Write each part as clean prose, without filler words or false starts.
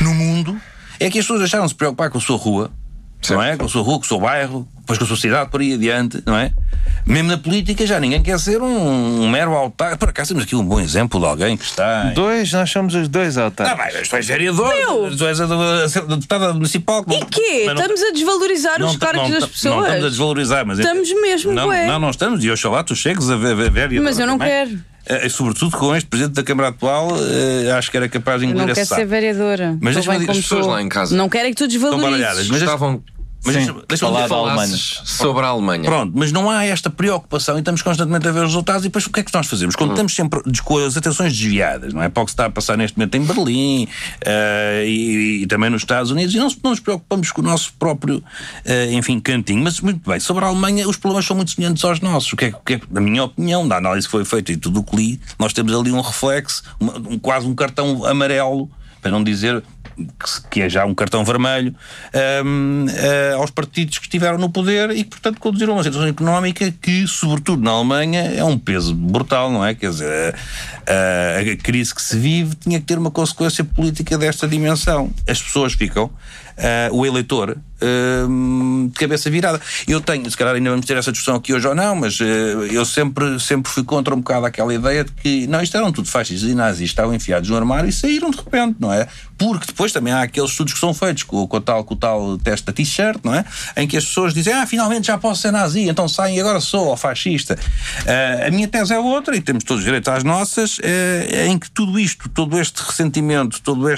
no mundo é que as pessoas deixaram de se preocupar com a sua rua, não é? Com a sua rua, com o seu bairro, depois com a sua cidade, por aí adiante, não é? Mesmo na política já ninguém quer ser um mero autarca. Por acaso temos aqui um bom exemplo de alguém que está... Nós somos os dois autarcas. Mas tu és vereador, tu és a deputada municipal. E quê? Estamos a desvalorizar os cargos das pessoas? Não estamos a desvalorizar, mas... Estamos mesmo, não estamos, e oxalá tu chegues a vereador. Mas eu não quero. Sobretudo com este presidente da Câmara atual, acho que era capaz de engolir essa saco. Não quero ser vereadora. Mas as pessoas lá em casa não querem que tu desvalorizes. Mas estavam... Deixa-me falar sobre a Alemanha. Pronto, mas não há esta preocupação e estamos constantemente a ver os resultados. E depois o que é que nós fazemos? Quando estamos sempre com as atenções desviadas, não é? Para o que se está a passar neste momento em Berlim e também nos Estados Unidos, e não nos preocupamos com o nosso próprio cantinho. Mas muito bem, sobre a Alemanha os problemas são muito semelhantes aos nossos. O que é, na minha opinião, da análise que foi feita e tudo o que li, nós temos ali um reflexo, quase um cartão amarelo, para não dizer que é já um cartão vermelho, aos partidos que estiveram no poder e que, portanto, conduziram uma situação económica que, sobretudo na Alemanha, é um peso brutal, não é? Quer dizer, a crise que se vive tinha que ter uma consequência política desta dimensão. As pessoas ficam, o eleitor, de cabeça virada. Eu tenho, se calhar ainda vamos ter essa discussão aqui hoje ou não, mas eu sempre fui contra um bocado aquela ideia de que, não, isto eram tudo fascistas e nazis, estavam enfiados no armário e saíram de repente, não é? Porque depois também há aqueles estudos que são feitos com o tal teste da t-shirt, não é? Em que as pessoas dizem, finalmente já posso ser nazi, então saem e agora sou fascista. A minha tese é outra, e temos todos direito às nossas, em que tudo isto, todo este ressentimento,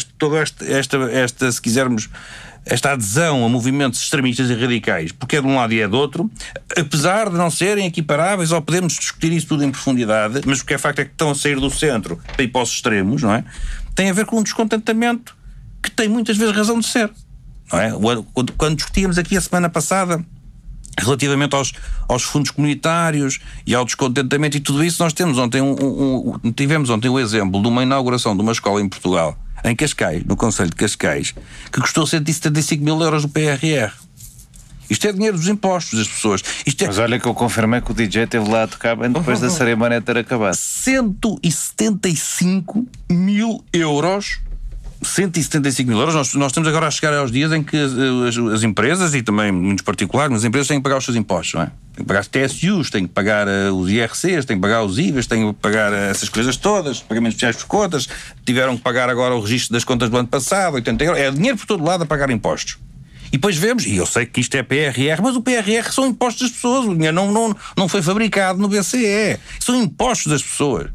esta, se quisermos, esta adesão a movimentos extremistas e radicais, porque é de um lado e é do outro, apesar de não serem equiparáveis, ou podemos discutir isso tudo em profundidade, mas o que é facto é que estão a sair do centro para ir para os extremos, não é? Tem a ver com um descontentamento que tem muitas vezes razão de ser, não é? Quando discutíamos aqui a semana passada relativamente aos fundos comunitários e ao descontentamento e tudo isso, nós temos tivemos ontem o exemplo de uma inauguração de uma escola em Portugal, em Cascais, no concelho de Cascais, que custou 175 mil euros do PRR. Isto é dinheiro dos impostos das pessoas. Mas olha que eu confirmei que o DJ esteve lá a tocar bem depois da cerimónia ter acabado. 175 mil euros. 175 mil euros. Nós estamos agora a chegar aos dias em que as empresas, e também muitos particulares, mas as empresas têm que pagar os seus impostos, não é? Têm que pagar os TSUs, têm que pagar os IRCs, têm que pagar os IVAs, têm que pagar essas coisas todas, pagamentos especiais por contas, tiveram que pagar agora o registro das contas do ano passado, 80 euros. É dinheiro por todo lado a pagar impostos. E depois vemos, e eu sei que isto é PRR, mas o PRR são impostos das pessoas, o dinheiro não foi fabricado no BCE, são impostos das pessoas.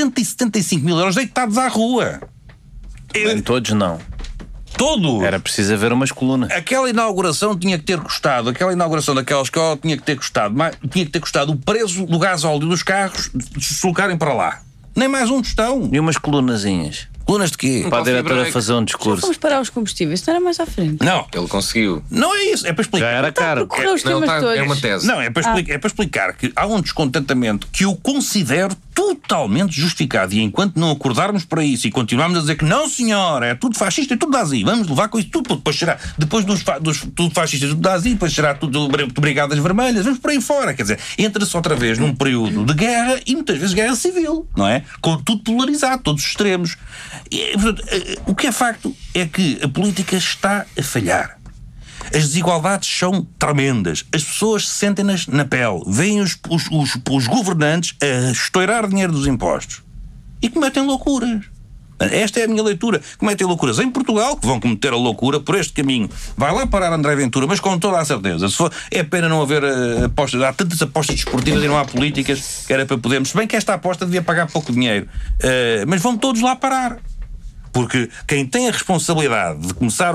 175 mil euros deitados à rua. Nem todos não. Todos? Era preciso haver umas colunas. Aquela inauguração tinha que ter custado, aquela inauguração daquela escola tinha que ter custado o preço do gasóleo dos carros de se deslocarem para lá. Nem mais um tostão. E umas colunazinhas. Colunas de quê? Para a diretora fazer um discurso. Vamos parar os combustíveis, não era mais à frente. Não. Ele conseguiu. Não é isso, é para explicar. Já era caro. É uma tese. Não, é para explicar que há um descontentamento que eu considero totalmente justificado, e enquanto não acordarmos para isso e continuarmos a dizer que não, senhor, é tudo fascista e tudo nazi, vamos levar com isso tudo, depois dos tudo fascista e tudo nazi, depois será tudo brigadas vermelhas, vamos por aí fora, quer dizer, entra-se outra vez num período de guerra e muitas vezes guerra civil, não é? Com tudo polarizado, todos os extremos. E, portanto, o que é facto é que a política está a falhar. As desigualdades são tremendas. As pessoas sentem-nas na pele. Veem os governantes a estourar dinheiro dos impostos. E cometem loucuras. Esta é a minha leitura. Cometem loucuras em Portugal, que vão cometer a loucura por este caminho. Vai lá parar André Ventura, mas com toda a certeza. Se for, é pena não haver apostas. Há tantas apostas desportivas e não há políticas que era para podermos. Se bem que esta aposta devia pagar pouco dinheiro. Mas vão todos lá parar. Porque quem tem a responsabilidade de começar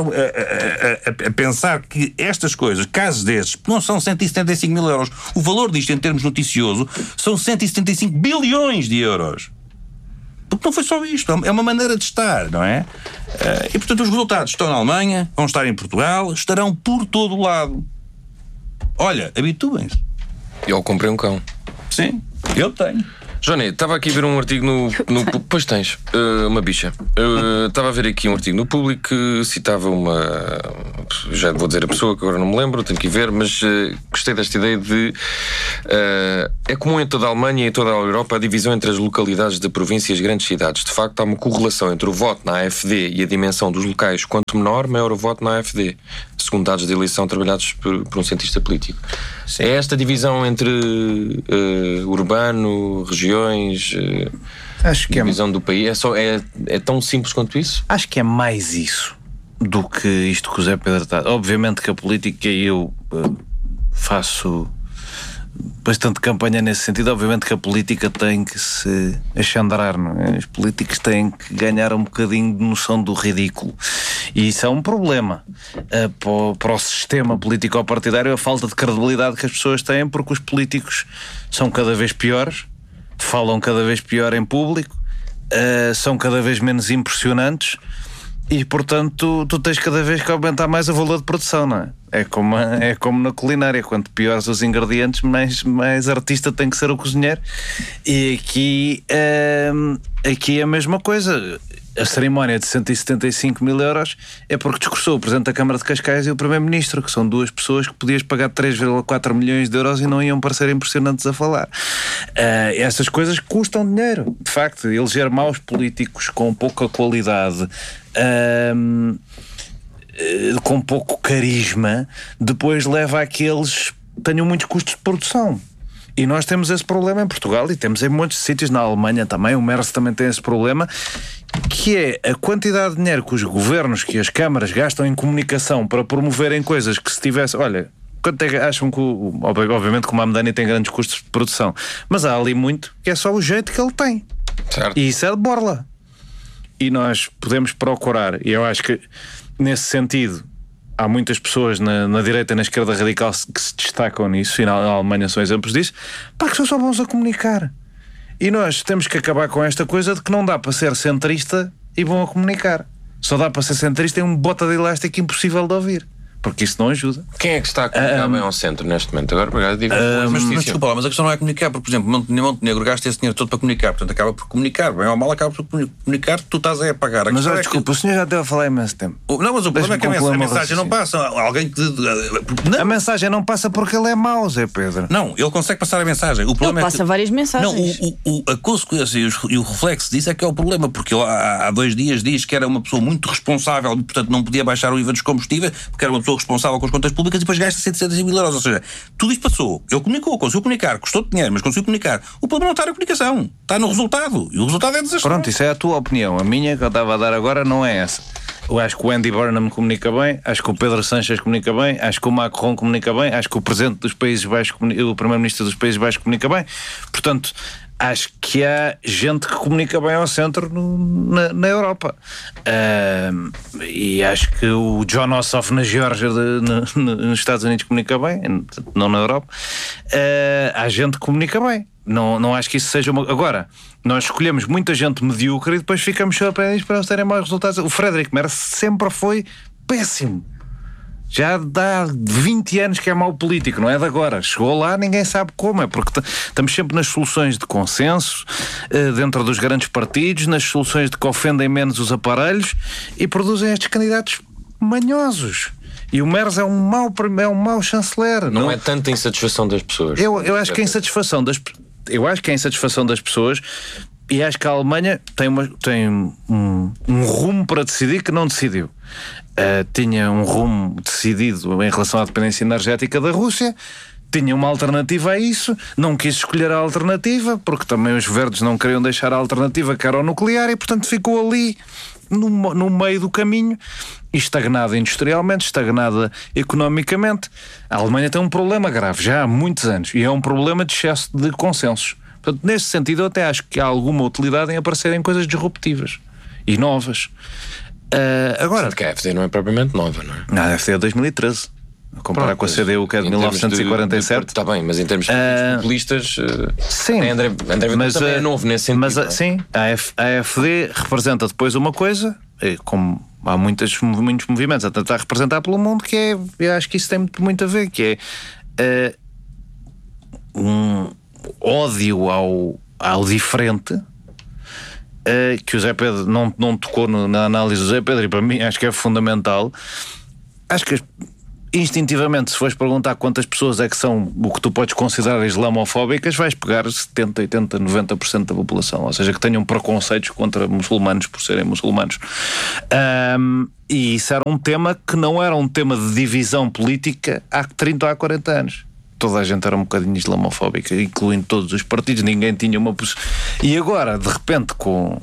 a pensar que estas coisas, casos destes, não são 175 mil euros, o valor disto em termos noticioso são 175 bilhões de euros. Porque não foi só isto, é uma maneira de estar, não é? E portanto os resultados estão na Alemanha, vão estar em Portugal, estarão por todo o lado. Olha, habituem-se. Eu comprei um cão. Sim, eu tenho. Johnny, estava aqui a ver um artigo no pois tens, uma bicha. Estava a ver aqui um artigo no Público que citava já vou dizer a pessoa, que agora não me lembro, tenho que ir ver, mas gostei desta ideia de é comum em toda a Alemanha e em toda a Europa a divisão entre as localidades da província e as grandes cidades. De facto, há uma correlação entre o voto na AfD e a dimensão dos locais. Quanto menor, maior o voto na AfD, segundo dados de eleição trabalhados por um cientista político. Sim. É esta divisão entre urbano, regiões, acho que divisão do país, é tão simples quanto isso? Acho que é mais isso do que isto que o Zé Pedro está. Obviamente que a política, eu faço bastante campanha nesse sentido. Obviamente que a política tem que se achandrar, não é? Os políticos têm que ganhar um bocadinho de noção do ridículo, e isso é um problema para o sistema político-partidário, a falta de credibilidade que as pessoas têm, porque os políticos são cada vez piores, falam cada vez pior em público, são cada vez menos impressionantes, e portanto tu tens cada vez que aumentar mais o valor de produção, não é? É como na culinária, quanto piores os ingredientes, mais artista tem que ser o cozinheiro. E aqui é a mesma coisa. A cerimónia de 175 mil euros é porque discursou o Presidente da Câmara de Cascais e o Primeiro-Ministro, que são duas pessoas que podias pagar 3,4 milhões de euros e não iam parecer impressionantes a falar. Essas coisas custam dinheiro. De facto, eleger maus políticos com pouca qualidade, com pouco carisma, depois leva àqueles que tenham muitos custos de produção. E nós temos esse problema em Portugal e temos em muitos sítios, na Alemanha também. O Merz também tem esse problema, que é a quantidade de dinheiro que os governos, que as câmaras gastam em comunicação para promoverem coisas que, se tivesse... Olha, quanto é que acham que obviamente que o Mamdani tem grandes custos de produção, mas há ali muito que é só o jeito que ele tem. Certo. E isso é de borla. E nós podemos procurar, e eu acho que nesse sentido há muitas pessoas na direita e na esquerda radical que se destacam nisso, e na Alemanha são exemplos disso, que são só bons a comunicar. E nós temos que acabar com esta coisa de que não dá para ser centrista e bom a comunicar. Só dá para ser centrista em um bota de elástico impossível de ouvir, porque isso não ajuda. Quem é que está a comunicar bem ao centro neste momento? Agora digo mas desculpa lá, mas a questão não é comunicar, porque, por exemplo, Montenegro gasta esse dinheiro todo para comunicar, portanto acaba por comunicar, bem ou mal acaba por comunicar, tu estás a pagar. Mas desculpa, o senhor já esteve a falar imenso tempo. Não, mas o problema é que a mensagem não passa. Alguém que... Não. A mensagem não passa porque ele é mau, Zé Pedro. Não, ele consegue passar a mensagem. O problema ele passa várias mensagens. Não, a consequência e o reflexo disso é que é o problema, porque ele há 2 dias diz que era uma pessoa muito responsável e, portanto, não podia baixar o IVA dos combustíveis, porque era uma pessoa responsável com as contas públicas, e depois gasta 175 mil euros. Ou seja, tudo isto passou. Ele comunicou, conseguiu comunicar, custou de dinheiro, mas conseguiu comunicar. O problema não está na comunicação, está no resultado. E o resultado é desastroso. Pronto, isso é a tua opinião. A minha, que eu estava a dar agora, não é essa. Eu acho que o Andy Burnham comunica bem, acho que o Pedro Sánchez comunica bem, acho que o Macron comunica bem, acho que o Presidente dos Países Baixos, o Primeiro-Ministro dos Países Baixos comunica bem. Portanto, acho que há gente que comunica bem ao centro na Europa. E acho que o John Ossoff na Geórgia, nos Estados Unidos, comunica bem, não na Europa. Há gente que comunica bem. Não acho que isso seja uma... Agora, nós escolhemos muita gente medíocre e depois ficamos surpreendidos para eles terem maus resultados. O Frederico Merz sempre foi péssimo. Já dá 20 anos que é mau político, não é de agora. Chegou lá, ninguém sabe como. É porque estamos sempre nas soluções de consenso, dentro dos grandes partidos, nas soluções de que ofendem menos os aparelhos e produzem estes candidatos manhosos. E o Merz é um mau chanceler. Não é tanta insatisfação das pessoas. Eu acho que a insatisfação das pessoas, e acho que a Alemanha tem um rumo para decidir que não decidiu. Tinha um rumo decidido em relação à dependência energética da Rússia, tinha uma alternativa a isso, não quis escolher a alternativa, porque também os verdes não queriam deixar a alternativa, que era o nuclear, e portanto ficou ali no meio do caminho, estagnada industrialmente, estagnada economicamente. A Alemanha tem um problema grave já há muitos anos, e é um problema de excesso de consensos. Portanto, nesse sentido, eu até acho que há alguma utilidade em aparecerem coisas disruptivas e novas. Agora, que a AfD não é propriamente nova, não é? A AfD é 2013. A comparar com a CDU, que é de 1947. Está bem, mas em termos populistas, sim, André Ventura também é novo nesse sentido. Mas sim, a AfD representa depois uma coisa, como há muitos movimentos a tentar representar pelo mundo, que é, eu acho que isso tem muito a ver, que é um ódio ao diferente, que o Zé Pedro não tocou na análise do Zé Pedro, e para mim acho que é fundamental. Acho que instintivamente, se fores perguntar quantas pessoas é que são o que tu podes considerar islamofóbicas, vais pegar 70, 80, 90% da população, ou seja, que tenham preconceitos contra muçulmanos por serem muçulmanos. E isso era um tema que não era um tema de divisão política há 30 ou há 40 anos. Toda a gente era um bocadinho islamofóbica, incluindo todos os partidos, ninguém tinha uma posição. E agora, de repente, com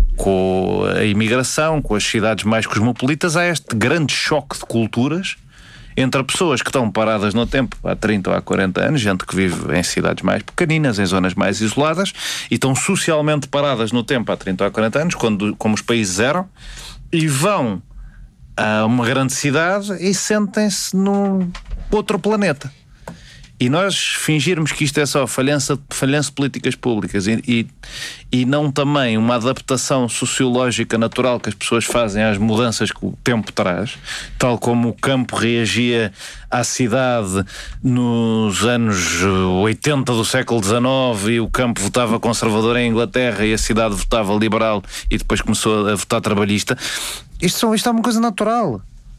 a imigração, com as cidades mais cosmopolitas, há este grande choque de culturas entre pessoas que estão paradas no tempo há 30 ou há 40 anos, gente que vive em cidades mais pequeninas, em zonas mais isoladas, e estão socialmente paradas no tempo há 30 ou há 40 anos, como os países eram, e vão a uma grande cidade e sentem-se num outro planeta. E nós fingirmos que isto é só falhança de políticas públicas e não também uma adaptação sociológica natural que as pessoas fazem às mudanças que o tempo traz, tal como o campo reagia à cidade nos anos 80 do século XIX, e o campo votava conservador em Inglaterra e a cidade votava liberal e depois começou a votar trabalhista. Isto é uma coisa natural.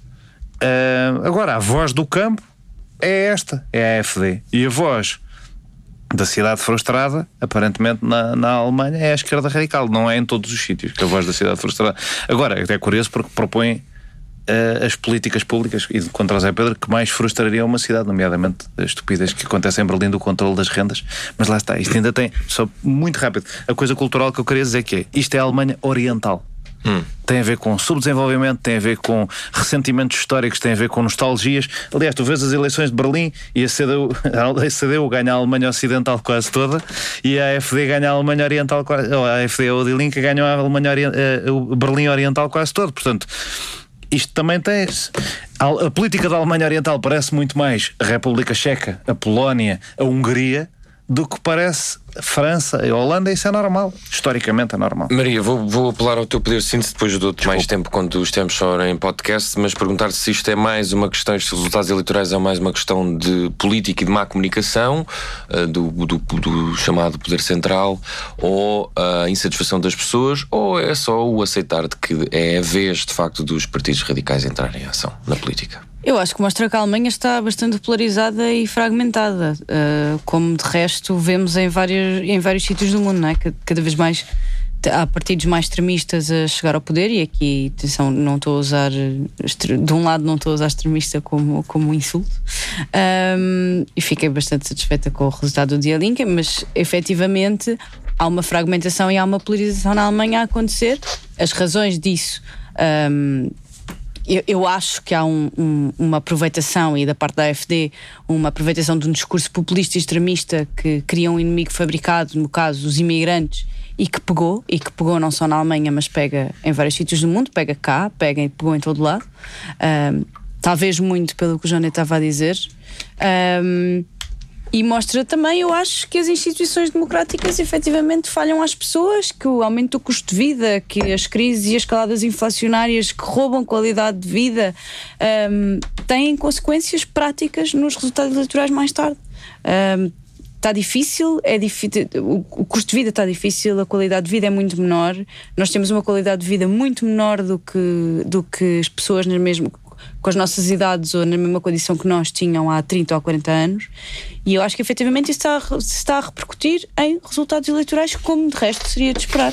Agora, a voz do campo é esta, é a AfD. E a voz da cidade frustrada, aparentemente na Alemanha, é a esquerda radical. Não é em todos os sítios que a voz da cidade frustrada. Agora, é curioso porque propõe as políticas públicas e contra o Zé Pedro que mais frustrariam uma cidade, nomeadamente as estupidez que acontecem em Berlim do controle das rendas. Mas lá está, isto ainda tem, só muito rápido, a coisa cultural que eu queria dizer que é, isto é a Alemanha Oriental. Tem a ver com subdesenvolvimento, tem a ver com ressentimentos históricos, tem a ver com nostalgias. Aliás, tu vês as eleições de Berlim e a CDU ganha a Alemanha Ocidental quase toda, e a AfD ganha a Alemanha Oriental, ou a AfD ou a Die Linke ganham a Berlim Oriental quase todo. Portanto, isto também tem. A política da Alemanha Oriental parece muito mais a República Checa, a Polónia, a Hungria, do que parece a França e a Holanda. Isso é normal, historicamente é normal. Maria, vou apelar ao teu poder de síntese, depois dou-te mais tempo quando estemos só em podcast, mas perguntar se isto é mais uma questão, estes resultados eleitorais é mais uma questão de política e de má comunicação, do chamado poder central, ou a insatisfação das pessoas, ou é só o aceitar de que é a vez, de facto, dos partidos radicais entrarem em ação na política? Eu acho que mostra que a Alemanha está bastante polarizada e fragmentada, como de resto vemos em vários sítios do mundo, não é? Cada vez mais há partidos mais extremistas a chegar ao poder, e aqui, atenção, não estou a usar, de um lado não estou a usar extremista como um insulto, e fiquei bastante satisfeita com o resultado do Die Linke, mas efetivamente há uma fragmentação e há uma polarização na Alemanha a acontecer. As razões disso, eu acho que há uma aproveitação, e da parte da AfD, uma aproveitação de um discurso populista e extremista que cria um inimigo fabricado, no caso os imigrantes, e que pegou não só na Alemanha, mas pega em vários sítios do mundo, pega cá, pegou em todo lado, talvez muito pelo que o Johnny estava a dizer, e mostra também, eu acho, que as instituições democráticas efetivamente falham às pessoas, que o aumento do custo de vida, que as crises e as escaladas inflacionárias que roubam qualidade de vida têm consequências práticas nos resultados eleitorais mais tarde. Está difícil, o custo de vida está difícil, a qualidade de vida é muito menor, nós temos uma qualidade de vida muito menor do que as pessoas com as nossas idades ou na mesma condição que nós tinham há 30 ou 40 anos, e eu acho que efetivamente isso está a repercutir em resultados eleitorais, como de resto seria de esperar.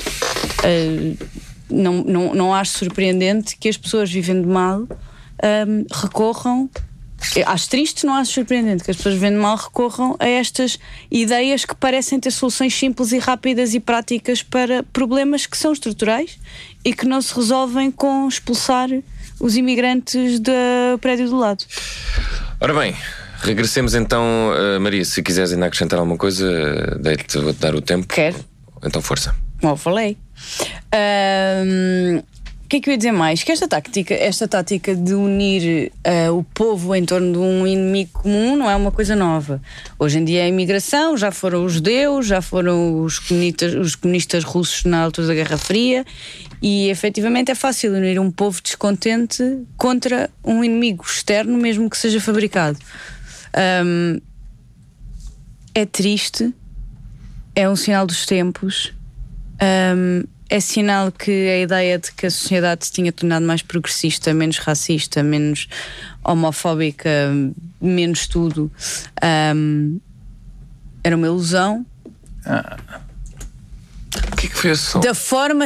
Não acho surpreendente que as pessoas vivendo mal recorram. Acho triste, não acho surpreendente que as pessoas vivendo mal recorram a estas ideias que parecem ter soluções simples e rápidas e práticas para problemas que são estruturais e que não se resolvem com expulsar os imigrantes do prédio do lado. Ora bem, regressemos então, Maria, se quiseres ainda acrescentar alguma coisa, vou-te dar o tempo. Quero. Então força. Bom, falei. O que é que eu ia dizer mais? Que esta tática de unir o povo em torno de um inimigo comum não é uma coisa nova. Hoje em dia é a imigração, já foram os judeus, já foram os comunistas russos na altura da Guerra Fria, e efetivamente é fácil unir um povo descontente contra um inimigo externo, mesmo que seja fabricado. É triste é um sinal dos tempos. É sinal que a ideia de que a sociedade se tinha tornado mais progressista, menos racista, menos homofóbica, menos tudo, era uma ilusão. O que foi esse som? Da forma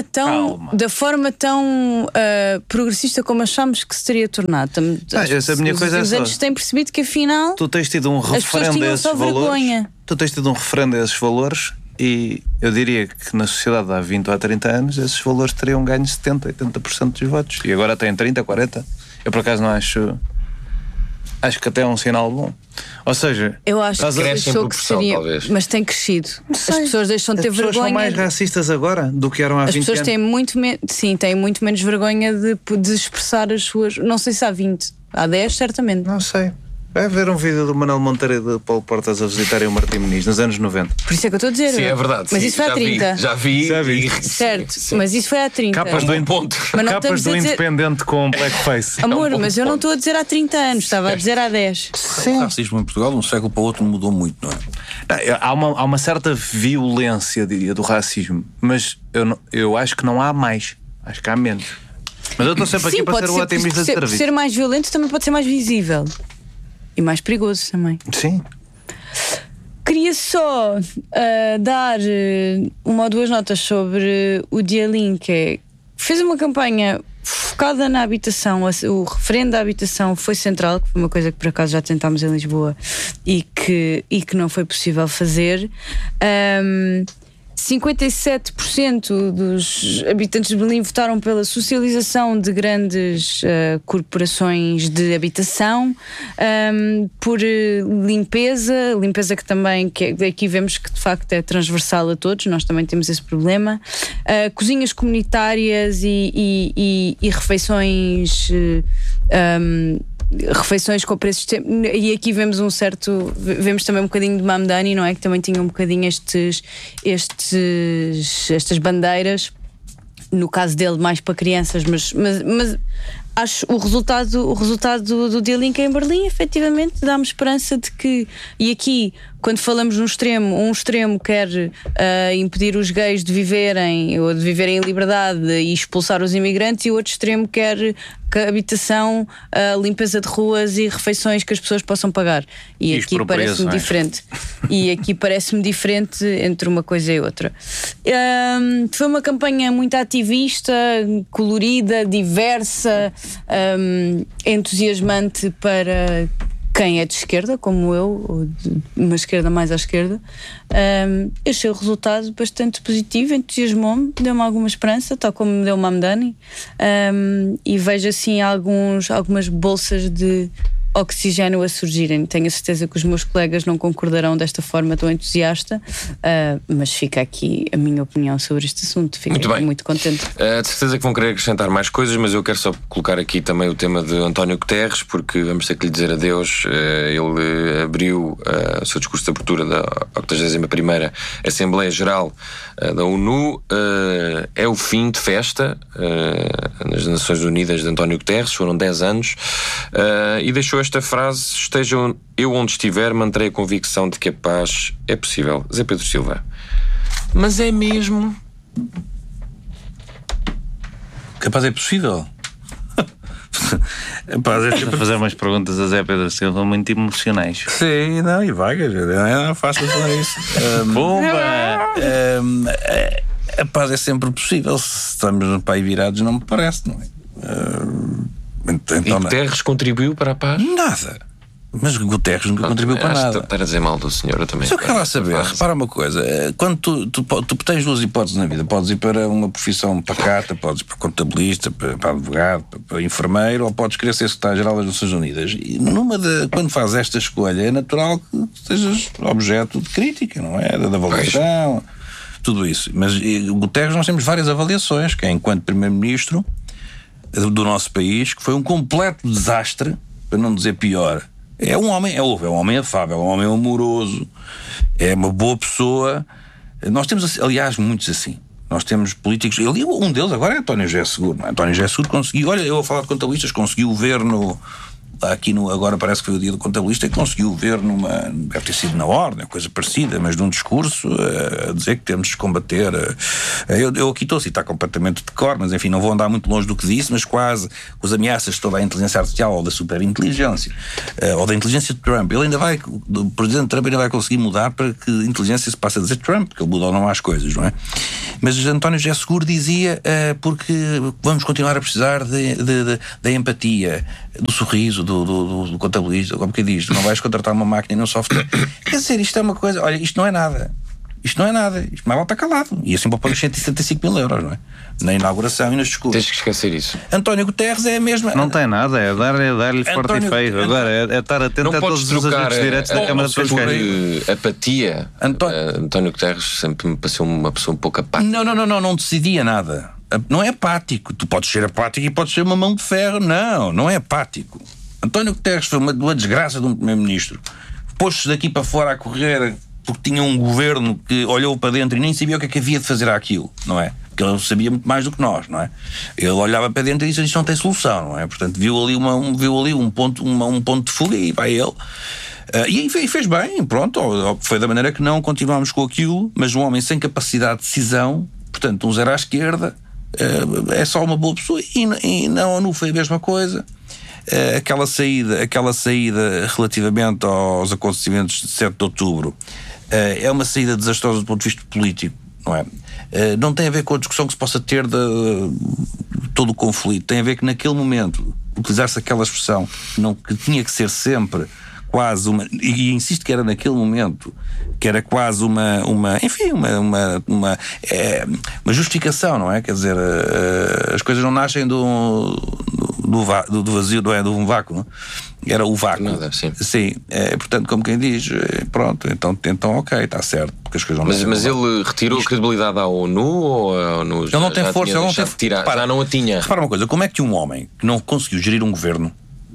tão progressista como achámos que se teria tornado. Essa minha coisa é os só. anos têm percebido que afinal Tu tens tido um referendo a esses valores. Tu tens tido um referendo a esses valores. E eu diria que na sociedade há 20 ou há 30 anos esses valores teriam ganho 70%, 80% dos votos. E agora têm 30%, 40%. Eu por acaso não acho que até é um sinal bom. Ou seja, eu acho que cresce em proporção, seria, talvez. Mas tem crescido. As pessoas deixam de ter vergonha. As pessoas são mais racistas agora do que eram há 20 anos. As pessoas têm muito menos vergonha de expressar as suas. Não sei se há 20, há 10 certamente. Não sei. Vai ver um vídeo do Manuel Monteiro e do Paulo Portas a visitarem o Martim Muniz nos anos 90. Por isso é que eu estou a dizer. Sim, é verdade. Mas sim, isso foi há 30. Já vi. Certo, sim. Mas isso foi há 30. Capas do Independente com blackface. Amor, mas eu não estou a dizer há 30 anos, estava a dizer há 10. O racismo em Portugal, de um século para o outro, mudou muito, não é? Há uma certa violência, diria, do racismo, mas eu acho que não há mais. Acho que há menos. Mas eu estou sempre aqui para ser o otimista de serviço. Ser mais violento também pode ser mais visível. E mais perigoso também. Sim. Queria só dar uma ou duas notas sobre o Dialin, que fez uma campanha focada na habitação. O referendo da habitação foi central, que foi uma coisa que por acaso já tentámos em Lisboa e que não foi possível fazer. 57% dos habitantes de Berlim votaram pela socialização de grandes corporações de habitação, por limpeza que também aqui vemos que de facto é transversal a todos, nós também temos esse problema, cozinhas comunitárias e refeições com preços, e aqui vemos vemos também um bocadinho de Mamdani, não é? Que também tinha um bocadinho estas bandeiras, no caso dele mais para crianças, mas acho o resultado do Dialink em Berlim efetivamente dá-me esperança de que, e aqui quando falamos num extremo, um extremo quer impedir os gays de viverem em liberdade e expulsar os imigrantes, e o outro extremo quer que a habitação, limpeza de ruas e refeições que as pessoas possam pagar. E aqui parece-me diferente. E aqui parece-me diferente entre uma coisa e outra. Foi uma campanha muito ativista, colorida, diversa, entusiasmante para quem é de esquerda, como eu, ou de uma esquerda mais à esquerda. Achei o resultado bastante positivo, entusiasmou-me, deu-me alguma esperança, tal como me deu o Mamdani, e vejo assim algumas bolsas de oxigênio a surgirem. Tenho a certeza que os meus colegas não concordarão desta forma tão entusiasta, mas fica aqui a minha opinião sobre este assunto. Fico muito contente. De certeza que vão querer acrescentar mais coisas, mas eu quero só colocar aqui também o tema de António Guterres, porque vamos ter que lhe dizer adeus. Ele abriu o seu discurso de abertura da 81ª Assembleia Geral da ONU. É o fim de festa nas Nações Unidas de António Guterres, foram 10 anos, e deixou esta frase: esteja eu onde estiver, manterei a convicção de que a paz é possível. Zé Pedro Silva. Mas é mesmo? Que a paz é possível? Estou a fazer umas perguntas a Zé Pedro Silva muito emocionais. Sim, não, e vagas, não faço falar isso. Bomba! A paz é sempre possível. Se estamos no país virados, não me parece, não é? Então, e Guterres contribuiu para a paz? Nada. Mas Guterres nunca contribuiu para nada. Estar a dizer mal do senhor, eu também. Só quero lá saber, repara uma coisa: quando tu tens duas hipóteses na vida, podes ir para uma profissão pacata, podes ir para contabilista, para advogado, para enfermeiro, ou podes querer ser secretário-geral das Nações Unidas. E quando fazes esta escolha, é natural que sejas objeto de crítica, não é? Da avaliação, tudo isso. Mas o Guterres, nós temos várias avaliações, que é enquanto primeiro-ministro do nosso país, que foi um completo desastre, para não dizer pior. É um homem afável, é um homem amoroso, é uma boa pessoa. Nós temos, aliás, muitos assim. Nós temos políticos, um deles agora é António José Seguro. António José Seguro conseguiu, olha, eu a falar de contabilistas, conseguiu ver aqui agora parece que foi o dia do contabilista, e conseguiu ver deve ter sido na ordem, coisa parecida, mas num discurso a dizer que temos de combater. Eu aqui estou a citar completamente de cor, mas enfim, não vou andar muito longe do que disse, mas quase com as ameaças de toda a inteligência artificial ou da superinteligência ou da inteligência de Trump. O presidente Trump ainda vai conseguir mudar para que a inteligência se passe a dizer Trump, porque ele mudou não às coisas, não é? Mas António José Seguro dizia porque vamos continuar a precisar da empatia, do sorriso, do contabilista, como que diz, não vais contratar uma máquina e não software. Quer dizer, isto é uma coisa, olha, isto não é nada. Isto mais vale estar calado. E assim para pôr os 175 mil euros, não é? Na inauguração e nos discursos. Tens que esquecer isso. António Guterres é a mesma. Não tem nada, é dar-lhe forte e feio. Agora é estar atento a todos os ajudos diretos da Câmara de Pesqueiros. Apatia. António Guterres sempre me pareceu uma pessoa um pouco apática. Não decidia nada. Não é apático. Tu podes ser apático e podes ser uma mão de ferro. Não é apático. António Guterres foi uma desgraça de um primeiro-ministro. Pôs-se daqui para fora a correr porque tinha um governo que olhou para dentro e nem sabia o que é que havia de fazer àquilo, não é? Porque ele sabia muito mais do que nós, não é? Ele olhava para dentro e disse: isto não tem solução, não é? Portanto, viu ali um ponto de fuga e vai ele. E fez bem, pronto. Foi da maneira que não continuámos com aquilo, mas um homem sem capacidade de decisão, portanto, um zero à esquerda, é só uma boa pessoa. E na ONU foi a mesma coisa. Aquela saída relativamente aos acontecimentos de 7 de outubro é uma saída desastrosa do ponto de vista político, não é? Não tem a ver com a discussão que se possa ter de todo o conflito. Tem a ver que naquele momento utilizar-se aquela expressão que tinha que ser sempre quase uma, e insisto que era naquele momento, que era quase uma justificação, não é? Quer dizer, as coisas não nascem do vazio, do um vácuo, não? Era o vácuo. Nada, sim. Sim, portanto, como quem diz, pronto, então ok, está certo, porque as coisas não mas ele retirou a credibilidade à ONU ou a ONU ele não tem força, ele não tem tirar, já não a tinha. Repara uma coisa, como é que um homem que não conseguiu gerir um governo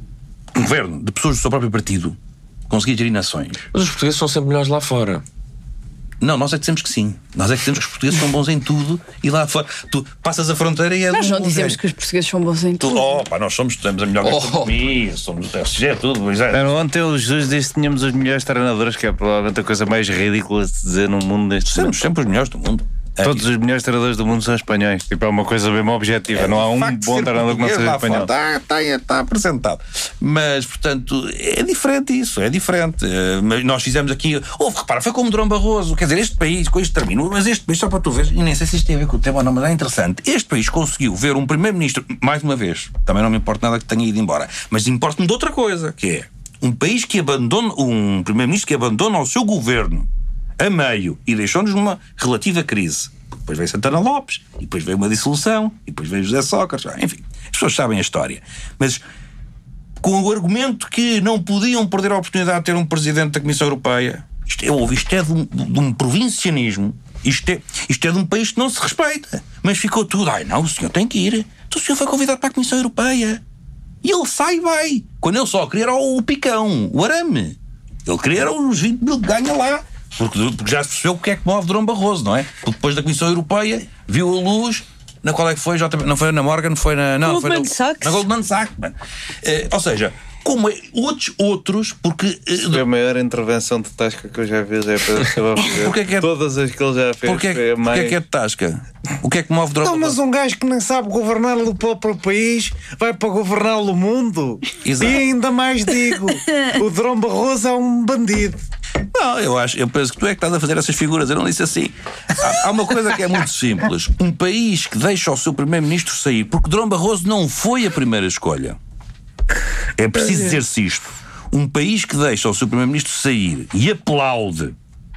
de pessoas do seu próprio partido conseguia gerir nações? Mas os portugueses são sempre melhores lá fora. Não, nós é que dizemos que sim. Nós é que dizemos que os portugueses são bons em tudo e lá fora tu passas a fronteira e é... Nós não dizemos que os portugueses são bons em tudo. Nós temos a melhor gastronomia, somos tudo. Ontem o Jesus disse que tínhamos os melhores treinadores, que é provavelmente a coisa mais ridícula de se dizer no mundo neste momento. Somos sempre os melhores do mundo. Todos os melhores treinadores do mundo são espanhóis. Tipo, é uma coisa bem objetiva. Não há um bom treinador que não seja espanhol. Está apresentado. Mas, portanto, é diferente isso. É diferente. Nós fizemos aqui... repara, foi como Durão Barroso. Quer dizer, este país, com isto termino, mas este país, só para tu ver, e nem sei se isto tem a ver com o tema ou não, mas é interessante. Este país conseguiu ver um primeiro-ministro, mais uma vez, também não me importa nada que tenha ido embora, mas importa-me de outra coisa, que é um país que abandona, um primeiro-ministro que abandona o seu governo a meio e deixou-nos numa relativa crise. Depois veio Santana Lopes, e depois veio uma dissolução, e depois veio José Sócrates, enfim, as pessoas sabem a história. Mas com o argumento que não podiam perder a oportunidade de ter um presidente da Comissão Europeia, isto é de um provincianismo, isto é de um país que não se respeita. Mas ficou tudo, o senhor tem que ir. Então o senhor foi convidado para a Comissão Europeia. E ele sai e vai. Quando ele só queria era o picão, o arame. Ele queria era os 20 mil que ganha lá. Porque já se percebeu o que é que move Durão Barroso, não é? Porque depois da Comissão Europeia viu a luz. Na qual é que foi? Não foi na Morgan, foi na... Não, Goldman Sachs. Na Goldman Sachs. Ou seja, como outros, porque... Foi a maior intervenção de tasca que eu já vi, todas as que ele já fez. Porquê é que é de tasca? O que é que move Durão Barroso? Mas um gajo que nem sabe governar o próprio país vai para governar o mundo. Exato. E ainda mais digo, o Durão Barroso é um bandido. Não, eu penso que tu é que estás a fazer essas figuras. Eu não disse assim. Há uma coisa que é muito simples. Um país que deixa o seu primeiro-ministro sair, porque Durão Barroso não foi a primeira escolha. É preciso dizer-se isto. Um país que deixa o seu primeiro-ministro sair e aplaude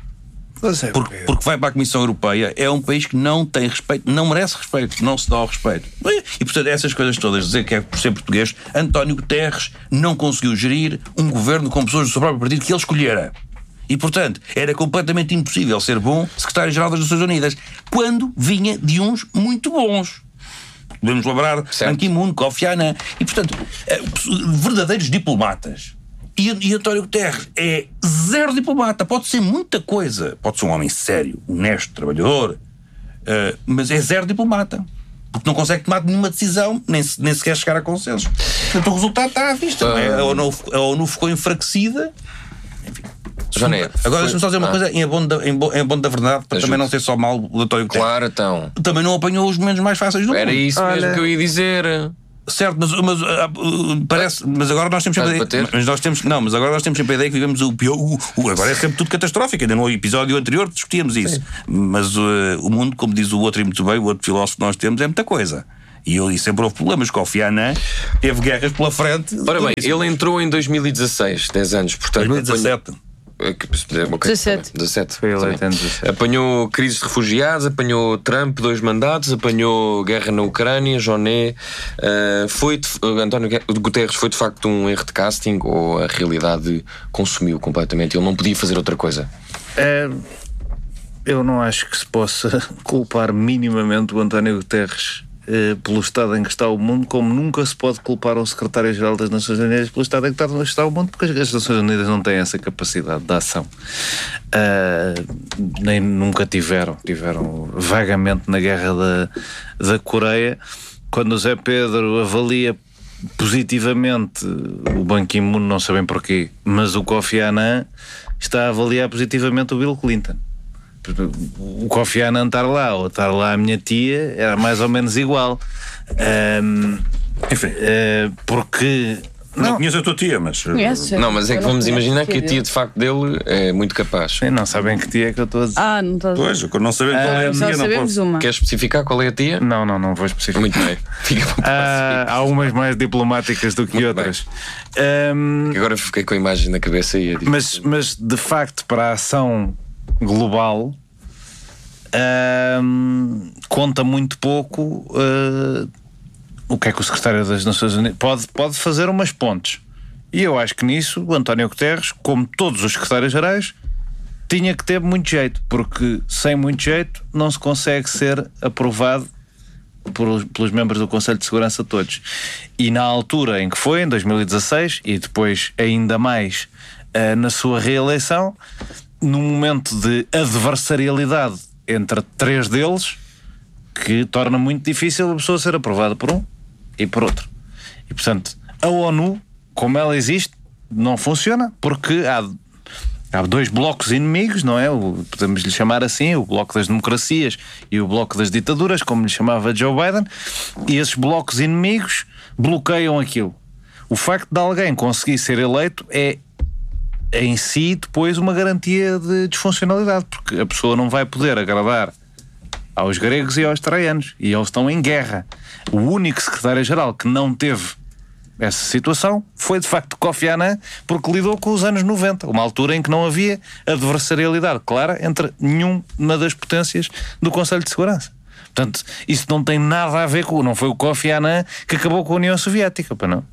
porque vai para a Comissão Europeia é um país que não tem respeito, não merece respeito, não se dá ao respeito. E portanto essas coisas todas, dizer que é por ser português, António Guterres não conseguiu gerir um governo com pessoas do seu próprio partido que ele escolhera. E, portanto, era completamente impossível ser bom secretário-geral das Nações Unidas quando vinha de uns muito bons. Podemos lembrar Ban Ki-moon, Kofi Annan. E, portanto, verdadeiros diplomatas. E António Guterres é zero diplomata. Pode ser muita coisa. Pode ser um homem sério, honesto, trabalhador, mas é zero diplomata. porque não consegue tomar nenhuma decisão, nem sequer chegar a consensos. Portanto, o resultado está à vista. Não é? A ONU ficou enfraquecida. Enfim. Agora deixa-me só dizer uma coisa em abono da verdade, para também não ser só mal o António Guterres. Claro, então. Também não apanhou os momentos mais fáceis do mundo. Era isso mesmo que eu ia dizer. Certo, mas agora nós temos sempre mas agora nós temos sempre a ideia que vivemos o pior. Agora é sempre tudo catastrófico. Ainda no episódio anterior discutíamos isso. Sim. Mas o mundo, como diz o outro e muito bem, o outro filósofo que nós temos, é muita coisa. E sempre houve problemas. Kofi Annan teve guerras pela frente. Ora bem, ele entrou em 2016, 10 anos, portanto. 2017. 17. Foi eleito em 17. Apanhou crises de refugiados, apanhou Trump, 2 mandatos, apanhou guerra na Ucrânia, Joné. António Guterres foi de facto um erro de casting, ou a realidade consumiu completamente? Ele não podia fazer outra coisa? Eu não acho que se possa culpar minimamente o António Guterres pelo estado em que está o mundo, como nunca se pode culpar o secretário-geral das Nações Unidas pelo estado em que está o mundo, porque as Nações Unidas não têm essa capacidade de ação. Nem nunca tiveram vagamente na guerra da Coreia, quando o Zé Pedro avalia positivamente o Ban Ki-moon, não sabem porquê, mas o Kofi Annan está a avaliar positivamente o Bill Clinton. O Kofi Annan estar lá ou estar lá a minha tia era mais ou menos igual. Enfim, porque não conheço a tua tia, mas não, mas é que vamos imaginar que a tia de facto dele é muito capaz. Não sabem que tia é que eu estou a dizer. Não estou a dizer. Pois, não sabemos qual é a tia, não posso. Uma. Queres especificar qual é a tia? Não vou especificar. Muito bem. Fica há umas mais diplomáticas do que muito outras. Agora fiquei com a imagem na cabeça e mas de facto, para a ação global, conta muito pouco o que é que o secretário das Nações Unidas pode fazer umas pontes, e eu acho que nisso o António Guterres, como todos os secretários-gerais, tinha que ter muito jeito, porque sem muito jeito não se consegue ser aprovado pelos membros do Conselho de Segurança todos. E na altura em que foi, em 2016, e depois ainda mais na sua reeleição, num momento de adversarialidade entre 3 deles, que torna muito difícil a pessoa ser aprovada por um e por outro. E portanto, a ONU, como ela existe, não funciona, porque há 2 blocos inimigos, não é? Podemos lhe chamar assim, o bloco das democracias e o bloco das ditaduras, como lhe chamava Joe Biden, e esses blocos inimigos bloqueiam aquilo. O facto de alguém conseguir ser eleito é em si depois uma garantia de disfuncionalidade, porque a pessoa não vai poder agradar aos gregos e aos troianos, e eles estão em guerra. O único secretário-geral que não teve essa situação foi de facto Kofi Annan, porque lidou com os anos 90, uma altura em que não havia adversarialidade clara entre nenhuma das potências do Conselho de Segurança. Portanto, isso não tem nada a ver com... Não foi o Kofi Annan que acabou com a União Soviética, para não?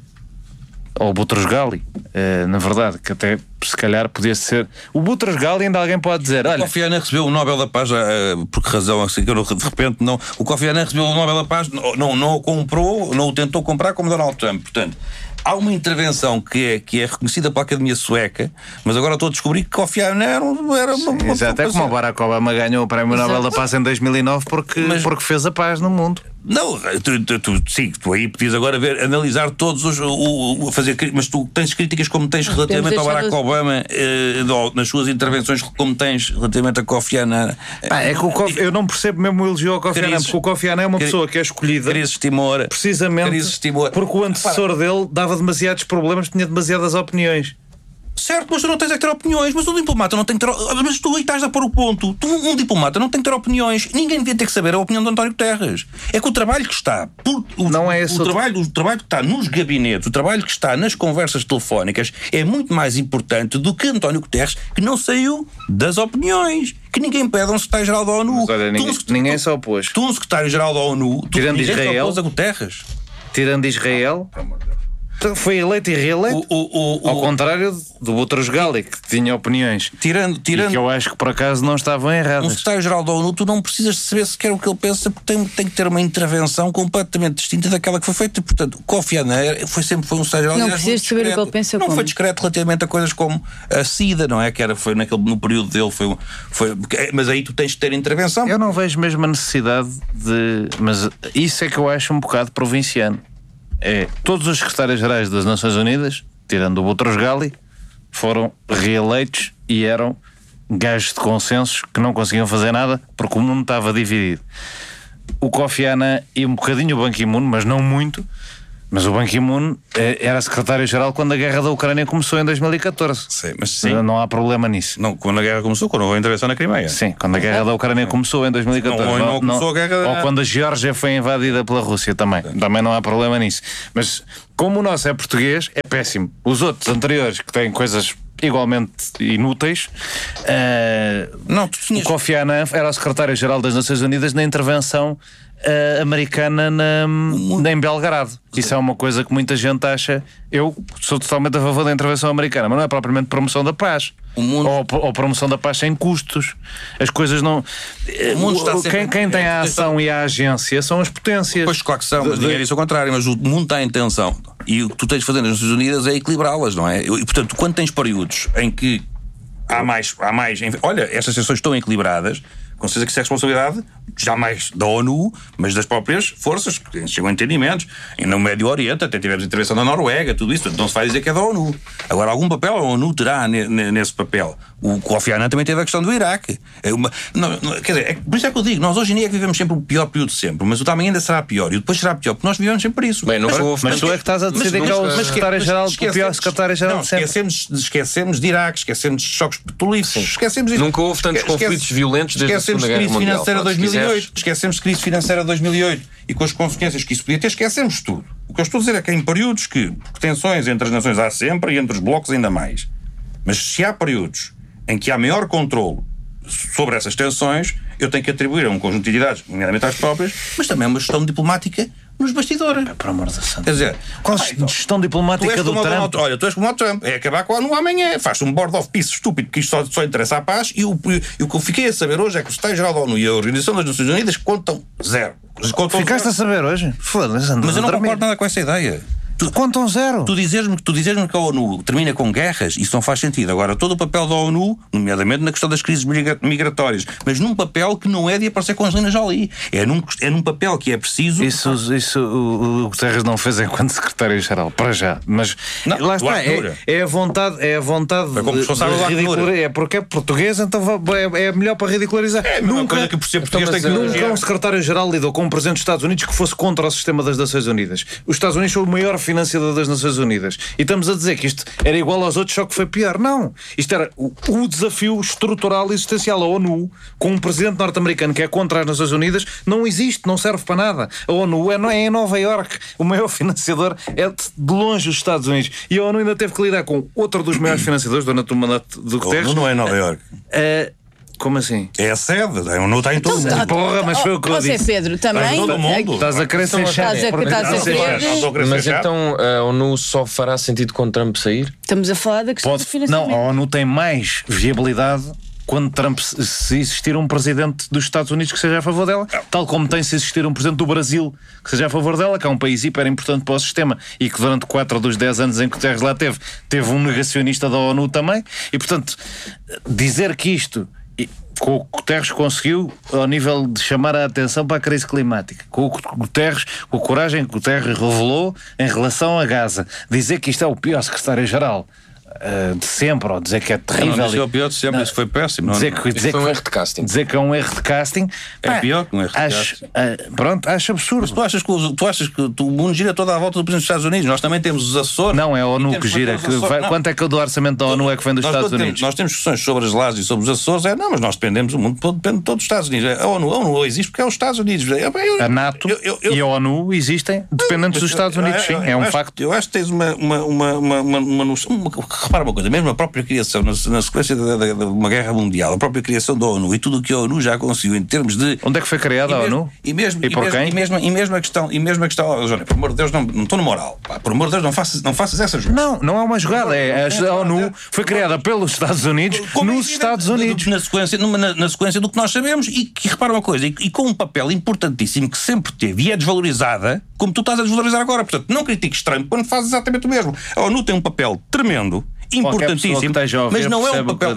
Ou o Boutros-Ghali, na verdade, que até se calhar podia ser o Boutros-Ghali. Ainda alguém pode dizer, olha, o Kofi Annan recebeu o Nobel da Paz, por que razão assim, que eu de repente não. O Kofi Annan recebeu o Nobel da Paz, não o comprou, não o tentou comprar como Donald Trump. Portanto, há uma intervenção que é reconhecida pela Academia Sueca, mas agora estou a descobrir que Kofi Annan era uma até como o Barack Obama ganhou o Prémio Nobel da Paz em 2009 porque fez a paz no mundo. Não, tu aí podias agora analisar todos mas tu tens críticas como tens relativamente ao Barack Obama, nas suas intervenções, como tens relativamente a Kofi Annan. É que eu não percebo mesmo o elogio ao Kofi Annan, porque o Kofi Annan é uma pessoa que é escolhida precisamente porque o antecessor dele dava demasiados problemas, tinha demasiadas opiniões. Certo, mas tu não tens é que ter opiniões. Mas um diplomata não tem que ter. Mas tu aí estás a pôr o ponto. Um diplomata não tem que ter opiniões. Ninguém devia ter que saber a opinião de António Guterres. É que o trabalho que está o trabalho que está nos gabinetes, o trabalho que está nas conversas telefónicas é muito mais importante do que António Guterres, que não saiu das opiniões. Que ninguém pede a um secretário-geral da ONU. Mas olha, ninguém se opôs. Um secretário-geral da ONU, tirando Israel, a Guterres. Tirando Israel, Foi eleito e reeleito. Ao contrário do Boutros Ghali, que tinha opiniões. Tirando e que eu acho que por acaso não estavam erradas. Um secretário-geral da ONU, tu não precisas de saber sequer o que ele pensa, porque tem que ter uma intervenção completamente distinta daquela que foi feita. Portanto, Kofi Annan sempre foi um secretário-geral. Não precisas de saber o que ele pensa. Não foi discreto relativamente a coisas como a SIDA, não é? Foi no período dele, mas aí tu tens de ter intervenção. Eu não vejo mesmo a necessidade de. Mas isso é que eu acho um bocado provinciano. Todos os secretários-gerais das Nações Unidas, tirando o Boutros Ghali, foram reeleitos e eram gajos de consensos que não conseguiam fazer nada porque o mundo estava dividido. O Kofi Annan e um bocadinho o Ban Ki-moon, mas não muito. Mas o Ban Ki-moon era secretário-geral quando a guerra da Ucrânia começou em 2014. Sim. Não há problema nisso. Não, quando a guerra começou, quando houve a intervenção na Crimeia. Sim, quando a guerra da Ucrânia começou em 2014. Não começou a guerra... Ou quando a Geórgia foi invadida pela Rússia também. Também não há problema nisso. Mas como o nosso é português, é péssimo. Os outros anteriores, que têm coisas igualmente inúteis, o Kofi Annan era o secretário-geral das Nações Unidas na intervenção americana em Belgrado. Isso é uma coisa que muita gente acha. Eu sou totalmente a favor da intervenção americana, mas não é propriamente promoção da paz. Ou promoção da paz sem custos. As coisas não. Quem tem a ação e a agência são as potências. Pois, claro que são, mas ninguém disse o contrário. Mas o mundo está em tensão. E o que tu tens de fazer nas Nações Unidas é equilibrá-las, não é? E, portanto, quando tens períodos em que há mais. Olha, estas tensões estão equilibradas. Com certeza que isso é responsabilidade, jamais da ONU, mas das próprias forças que chegam a entendimentos. E no Médio Oriente até tivemos intervenção da Noruega, tudo isso, não se vai dizer que é da ONU. Agora, algum papel a ONU terá nesse papel. O Kofi Annan também teve a questão do Iraque. Quer dizer, por isso é que eu digo, nós hoje em dia vivemos sempre o pior período de sempre, mas o tamanho ainda será pior, e depois será pior, porque nós vivemos sempre isso. Bem, mas tu é que estás a decidir que é o secretário-geral, o pior secretário-geral de sempre. Esquecemos de Iraque, esquecemos de choques petrolíferos, esquecemos disso. Nunca houve tantos conflitos violentos desde a Segunda Guerra Mundial. Esquecemos de crise financeira de 2008 e com as consequências que isso podia ter, esquecemos tudo. O que eu estou a dizer é que em períodos que tensões entre as nações há sempre e entre os blocos ainda mais. Mas se há períodos em que há maior controle sobre essas tensões, eu tenho que atribuir a um conjunto de entidades, nomeadamente às próprias, mas também uma gestão diplomática nos bastidores. Por amor de Deus. Quer dizer, qual gestão diplomática do Trump? Olha, tu és como o Trump. É acabar com a ONU amanhã. Faz um board of peace estúpido, que isto só interessa à paz. E o que eu fiquei a saber hoje é que o secretário-geral da ONU e a Organização das Nações Unidas contam zero. Ficaste a saber hoje? Foda-se, mas eu não concordo nada com essa ideia. Contam zero. Tu dizes-me que a ONU termina com guerras, isso não faz sentido. Agora, todo o papel da ONU, nomeadamente na questão das crises migratórias, mas num papel que não é de aparecer com Angelina Jolie. É num papel que é preciso... Isso o Guterres não fez enquanto secretário-geral, para já. Mas não, lá está, é a vontade de ridicularizar. É porque é português, então é melhor para ridicularizar. Nunca que por ser português tem que nunca um secretário-geral lidou com um presidente dos Estados Unidos que fosse contra o sistema das Nações Unidas. Os Estados Unidos são o maior financiador das Nações Unidas. E estamos a dizer que isto era igual aos outros, só que foi pior. Não. Isto era o desafio estrutural e existencial. A ONU, com um presidente norte-americano que é contra as Nações Unidas, não existe, não serve para nada. A ONU é em Nova Iorque. O maior financiador é de longe os Estados Unidos. E a ONU ainda teve que lidar com outro dos maiores financiadores durante o mandato do Guterres. A ONU não é em Nova Iorque. Como assim? É a sede, a ONU está em todo o mundo. Porra, mas foi o que eu disse. Pedro, também. Todo mundo. Estás a querer ser chato. Mas então a ONU só fará sentido quando Trump sair? Estamos a falar da questão do financiamento. Não, a ONU tem mais viabilidade quando Trump, se existir um presidente dos Estados Unidos que seja a favor dela, tal como tem se existir um presidente do Brasil que seja a favor dela, que é um país hiper importante para o sistema e que durante 4 dos 10 anos em que o Guterres lá teve um negacionista da ONU também. E portanto, dizer que isto com o Guterres conseguiu ao nível de chamar a atenção para a crise climática, com a coragem que o Guterres revelou em relação a Gaza, dizer que isto é o pior secretário-geral de sempre, ou dizer que é terrível. Não, é o pior de sempre, isso foi péssimo. Dizer que foi um erro de casting. Dizer que é um erro de casting é pior que um erro de casting. Pronto, acho absurdo. Mas tu achas que o mundo gira toda à volta do Presidente dos Estados Unidos? Nós também temos os Açores. Não, é a ONU que gira. Quanto é que do orçamento da ONU é que vem dos Estados Unidos? Nós temos discussões sobre as lajes e sobre os Açores. Mas nós dependemos, o mundo todo depende de todos os Estados Unidos. A ONU existe porque é os Estados Unidos. A NATO e a ONU existem dependentes dos Estados Unidos, sim, é um facto. Eu acho que tens uma noção repara uma coisa, mesmo a própria criação, na sequência de uma guerra mundial, a própria criação da ONU e tudo o que a ONU já conseguiu em termos de... Onde é que foi criada a ONU? E mesmo a questão, João, por amor de Deus, não estou no moral, pá, por amor de Deus, não faças essas coisas. Não é uma jogada, a ONU foi criada pelos Estados Unidos, nos Estados Unidos. Na sequência do que nós sabemos, e que, repara uma coisa, e com um papel importantíssimo que sempre teve e é desvalorizada, como tu estás a desvalorizar agora. Portanto, não critiques Trump quando fazes exatamente o mesmo. A ONU tem um papel tremendo, importantíssimo, mas não é um papel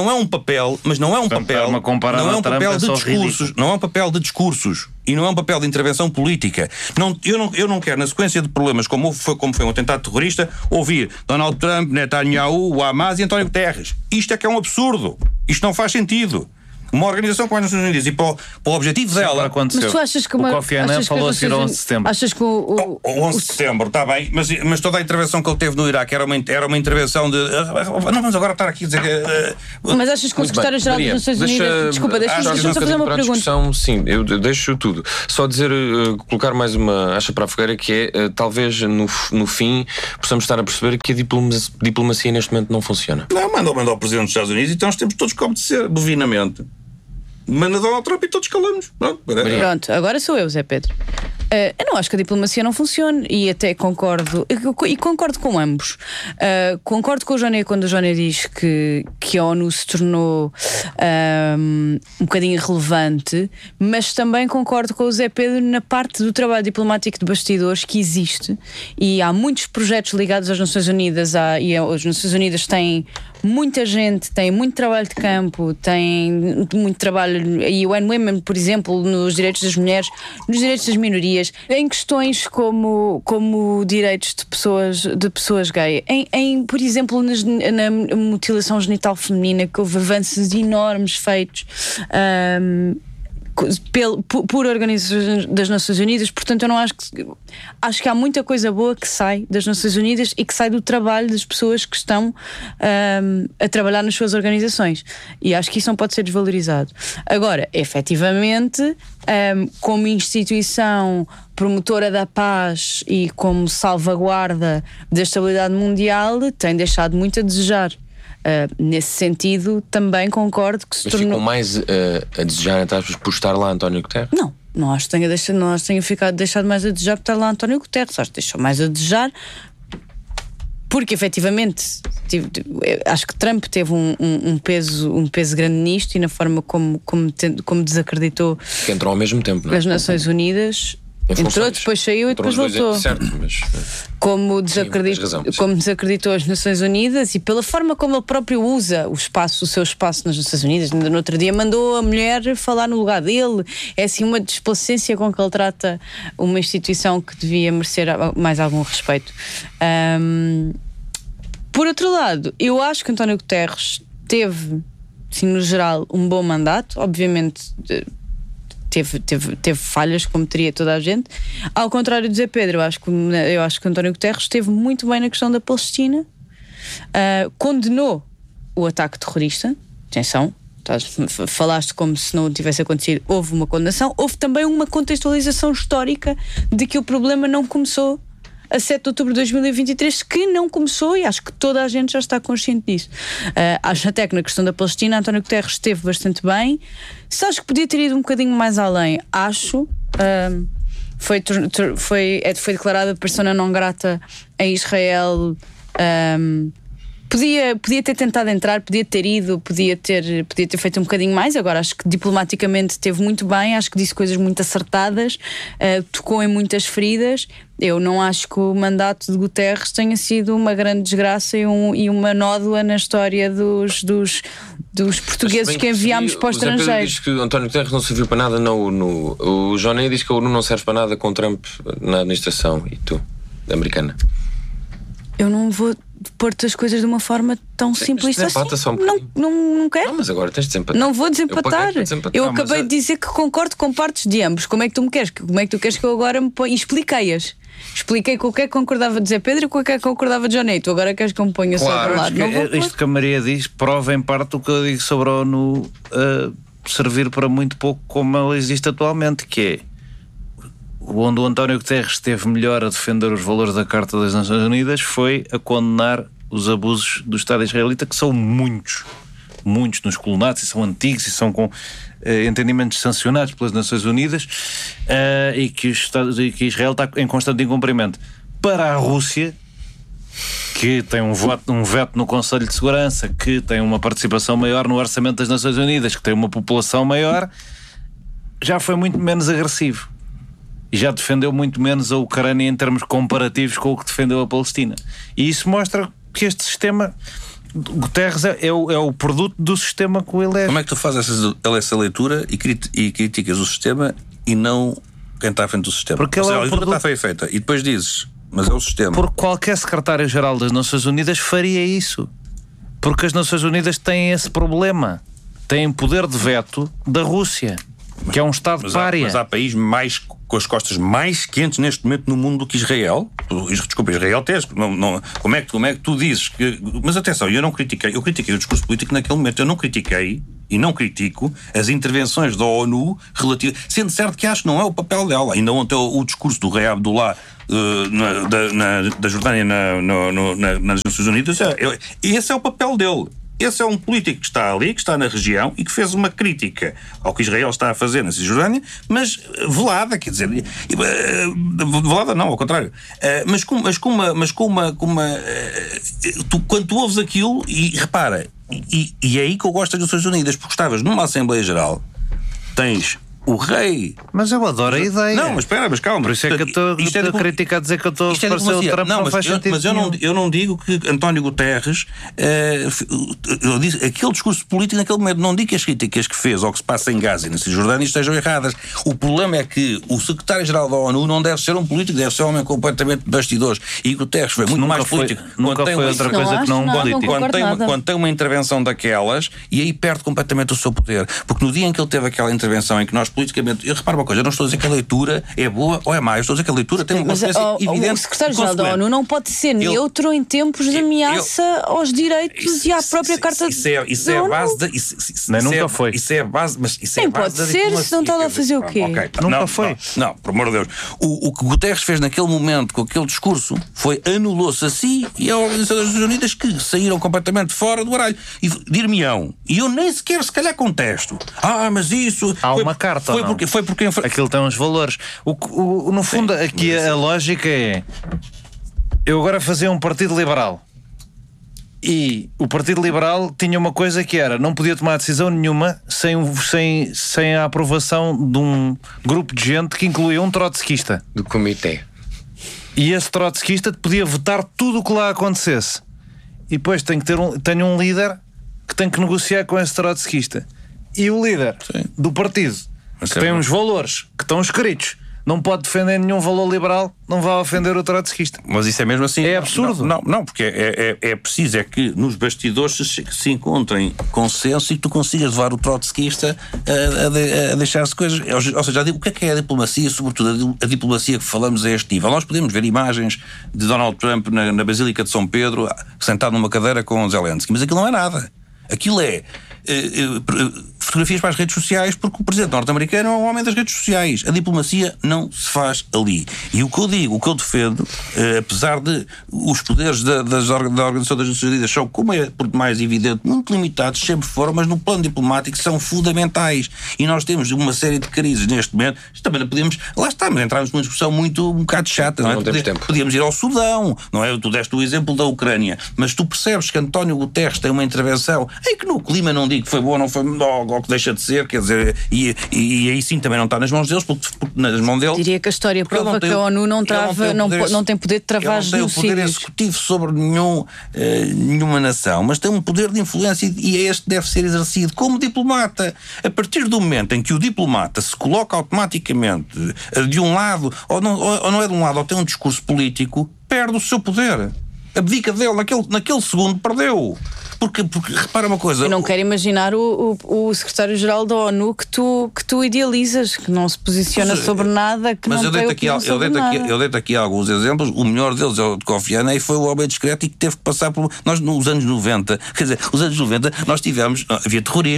de discursos e não é um papel de intervenção política. Eu não quero, na sequência de problemas como foi um atentado terrorista, ouvir Donald Trump, Netanyahu, o Hamas e António Guterres. Isto é que é um absurdo. Isto não faz sentido. Uma organização como as Nações Unidas e para o objetivo dela... Mas tu achas que o Kofi Annan falou assim no 11 de setembro? Achas que o 11 de setembro, está bem, mas toda a intervenção que ele teve no Iraque era uma intervenção de... Não vamos agora estar aqui a dizer... Mas achas que o secretário-geral das Nações Unidas... Desculpa, deixa-me só fazer uma pergunta. Sim, eu deixo tudo. Só dizer, colocar mais uma acha para a fogueira, que é, talvez no fim possamos estar a perceber que a diplomacia neste momento não funciona. Não, manda ao Presidente dos Estados Unidos e então nós temos todos que obedecer, bovinamente. Manda Donald Trump e todos calamos. Pronto, agora sou eu, Zé Pedro. Eu não acho que a diplomacia não funcione e até concordo, e concordo com ambos. Concordo com o Joné quando o Joné diz que a ONU se tornou um bocadinho irrelevante, mas também concordo com o Zé Pedro na parte do trabalho diplomático de bastidores que existe, e há muitos projetos ligados às Nações Unidas, e as Nações Unidas têm muita gente, tem muito trabalho de campo, tem muito trabalho, e o UN Women, por exemplo, nos direitos das mulheres, nos direitos das minorias, em questões como direitos de pessoas gay, por exemplo, na mutilação genital feminina, que houve avanços enormes feitos por organizações das Nações Unidas. Portanto, eu não acho que há muita coisa boa que sai das Nações Unidas e que sai do trabalho das pessoas que estão a trabalhar nas suas organizações, e acho que isso não pode ser desvalorizado. Agora, efetivamente, como instituição promotora da paz e como salvaguarda da estabilidade mundial, tem deixado muito a desejar. Nesse sentido, também concordo que se tornou... Ficam mais a desejar, entre aspas, por estar lá António Guterres? Não acho que tenha deixado mais a desejar por estar lá António Guterres. Acho que deixou mais a desejar porque, efetivamente, acho que Trump teve um peso grande nisto, e na forma como desacreditou... Que entrou ao mesmo tempo, não é? As Nações Unidas... Entrou, depois saiu e depois voltou. Certo, mas... Como desacreditou as Nações Unidas, e pela forma como ele próprio usa o seu espaço nas Nações Unidas. No outro dia mandou a mulher falar no lugar dele. É assim uma desplicência com que ele trata uma instituição que devia merecer mais algum respeito. Por outro lado, eu acho que António Guterres teve, assim, no geral, um bom mandato. Obviamente teve falhas, como teria toda a gente. Ao contrário de Zé Pedro, eu acho que António Guterres esteve muito bem na questão da Palestina, condenou o ataque terrorista. Atenção, falaste como se não tivesse acontecido. Houve uma condenação, houve também uma contextualização histórica de que o problema não começou a 7 de outubro de 2023, que não começou, e acho que toda a gente já está consciente disso. Acho até que na questão da Palestina António Guterres esteve bastante bem. Se acho que podia ter ido um bocadinho mais além, acho. Foi declarada persona não grata em Israel. Podia ter tentado entrar, podia ter ido, podia ter feito um bocadinho mais. Agora acho que diplomaticamente esteve muito bem, acho que disse coisas muito acertadas, tocou em muitas feridas. Eu não acho que o mandato de Guterres tenha sido uma grande desgraça e uma nódoa na história dos portugueses que enviámos para o estrangeiro. Diz que António Guterres não serviu para nada na ONU. O Joné diz que a ONU não serve para nada com Trump na administração. E tu, americana? Eu não vou pôr-te as coisas de uma forma tão simples assim. Só um não quero. Não, mas agora tens de desempatar. Não vou desempatar. Eu acabei de dizer que concordo com partes de ambos. Como é que tu me queres? Como é que tu queres que eu agora me ponha? Expliquei-as. Expliquei com o que é que concordava de Zé Pedro e com o que é que concordava de Joné. Tu agora queres que eu me ponha só para lado? Isto que a Maria diz prova em parte o que eu digo sobre a ONU servir para muito pouco como ela existe atualmente, que é onde o António Guterres esteve melhor a defender os valores da Carta das Nações Unidas foi a condenar os abusos do Estado israelita, que são muitos nos colonatos, e são antigos, e são com entendimentos sancionados pelas Nações Unidas, e que Israel está em constante incumprimento. Para a Rússia, que tem um veto no Conselho de Segurança, que tem uma participação maior no orçamento das Nações Unidas, que tem uma população maior, já foi muito menos agressivo. E já defendeu muito menos a Ucrânia em termos comparativos com o que defendeu a Palestina. E isso mostra que este sistema, Guterres, é o produto do sistema que o elege. Como é que tu fazes essa leitura e criticas o sistema e não quem está à frente do sistema? Porque a leitura produto... está feita e depois dizes, mas é o sistema. Porque qualquer secretário-geral das Nações Unidas faria isso. Porque as Nações Unidas têm esse problema. Têm poder de veto da Rússia, que é um Estado pária. Mas há país com as costas mais quentes neste momento no mundo do que Israel. Desculpa, Israel tem. Como é que tu dizes que... Mas atenção, eu critiquei o discurso político naquele momento. Eu não critiquei e não critico as intervenções da ONU relativas, sendo certo que acho que não é o papel dela. Ainda ontem o discurso do rei Abdullah da Jordânia nas Nações Unidas, esse é o papel dele. Esse é um político que está ali, que está na região e que fez uma crítica ao que Israel está a fazer na Cisjordânia, mas velada, quer dizer, velada não, ao contrário, mas com uma quando tu ouves aquilo, e repara, e é aí que eu gosto das Nações Unidas, porque estavas numa Assembleia Geral, tens o rei... Mas eu adoro a ideia. Não, mas espera, mas calma. Por isso é que eu estou a criticar, dizer que eu estou a parecer o Trump, não faz sentido. Mas eu não digo que António Guterres eu disse, aquele discurso político naquele momento, não digo que as críticas que fez ao que se passa em Gaza e na Cisjordânia estejam erradas. O problema é que o secretário-geral da ONU não deve ser um político, deve ser um homem completamente de bastidores. E Guterres foi muito mais político. Nunca foi outra coisa que não um político. Quando tem uma intervenção daquelas, e aí perde completamente o seu poder. Porque no dia em que ele teve aquela intervenção em que nós politicamente... Eu reparo uma coisa, eu não estou a dizer que a leitura é boa ou é má, eu estou a dizer que a leitura tem uma consequência evidente. O secretário-geral da ONU não pode ser neutro em tempos de ameaça aos direitos e à própria Carta isso é a base da... Nunca foi. Isso é a base, mas isso é a base da diplomacia. Pode ser, se não está a fazer o quê? Nunca foi. Não, por amor de Deus. O que Guterres fez naquele momento com aquele discurso foi anulou-se a si e a Organização das Nações Unidas, que saíram completamente fora do baralho. E dir-me-ão, e eu nem sequer se calhar contesto. Mas isso... Há uma carta, foi porque aquilo tem uns valores. No fundo, aqui a lógica é: eu agora fazia um partido liberal e o Partido Liberal tinha uma coisa que era: não podia tomar decisão nenhuma sem a aprovação de um grupo de gente que incluía um trotskista do comitê. E esse trotskista podia vetar tudo o que lá acontecesse. E depois tenho um líder que tem que negociar com esse trotskista. E o líder do partido, que tem uns valores que estão escritos, não pode defender nenhum valor liberal, não vai ofender o trotskista. Mas isso é mesmo assim? É absurdo. Não, porque é preciso é que nos bastidores se encontrem consenso e que tu consigas levar o trotskista a deixar-se coisas. Ou seja, o que é a diplomacia, sobretudo a diplomacia que falamos a este nível? Nós podemos ver imagens de Donald Trump na Basílica de São Pedro, sentado numa cadeira com Zelensky, mas aquilo não é nada. Aquilo é fotografias para as redes sociais, porque o presidente norte-americano é um homem das redes sociais. A diplomacia não se faz ali. E o que eu digo, o que eu defendo, apesar de os poderes da Organização das Nações Unidas são, como é por mais evidente, muito limitados, sempre foram, mas no plano diplomático são fundamentais. E nós temos uma série de crises neste momento. Também não podemos... Lá estamos, entramos numa discussão um bocado chata. Não temos tempo. Podíamos ir ao Sudão, não é? Tu deste o exemplo da Ucrânia, mas tu percebes que António Guterres tem uma intervenção em que no clima não digo que foi boa ou não foi, ou que deixa de ser, quer dizer, e aí sim também não está nas mãos deles, porque nas mãos dele... Diria que a história prova que a ONU não tem poder de travar genocídios. Não tem o poder executivo sobre nenhuma nação, mas tem um poder de influência e é este que deve ser exercido como diplomata. A partir do momento em que o diplomata se coloca automaticamente de um lado, ou não é de um lado, ou tem um discurso político, perde o seu poder. Abdica dele, naquele segundo perdeu. Porque repara uma coisa... Eu não quero imaginar o secretário-geral da ONU que tu idealizas, que não se posiciona sobre nada, que não tem opinião sobre nada. Eu deito aqui alguns exemplos. O melhor deles é o de Kofi Annan, e foi o homem discreto e que teve que passar por... Nós, nos anos 90, quer dizer, os anos 90, nós tivemos... Havia terrorismo.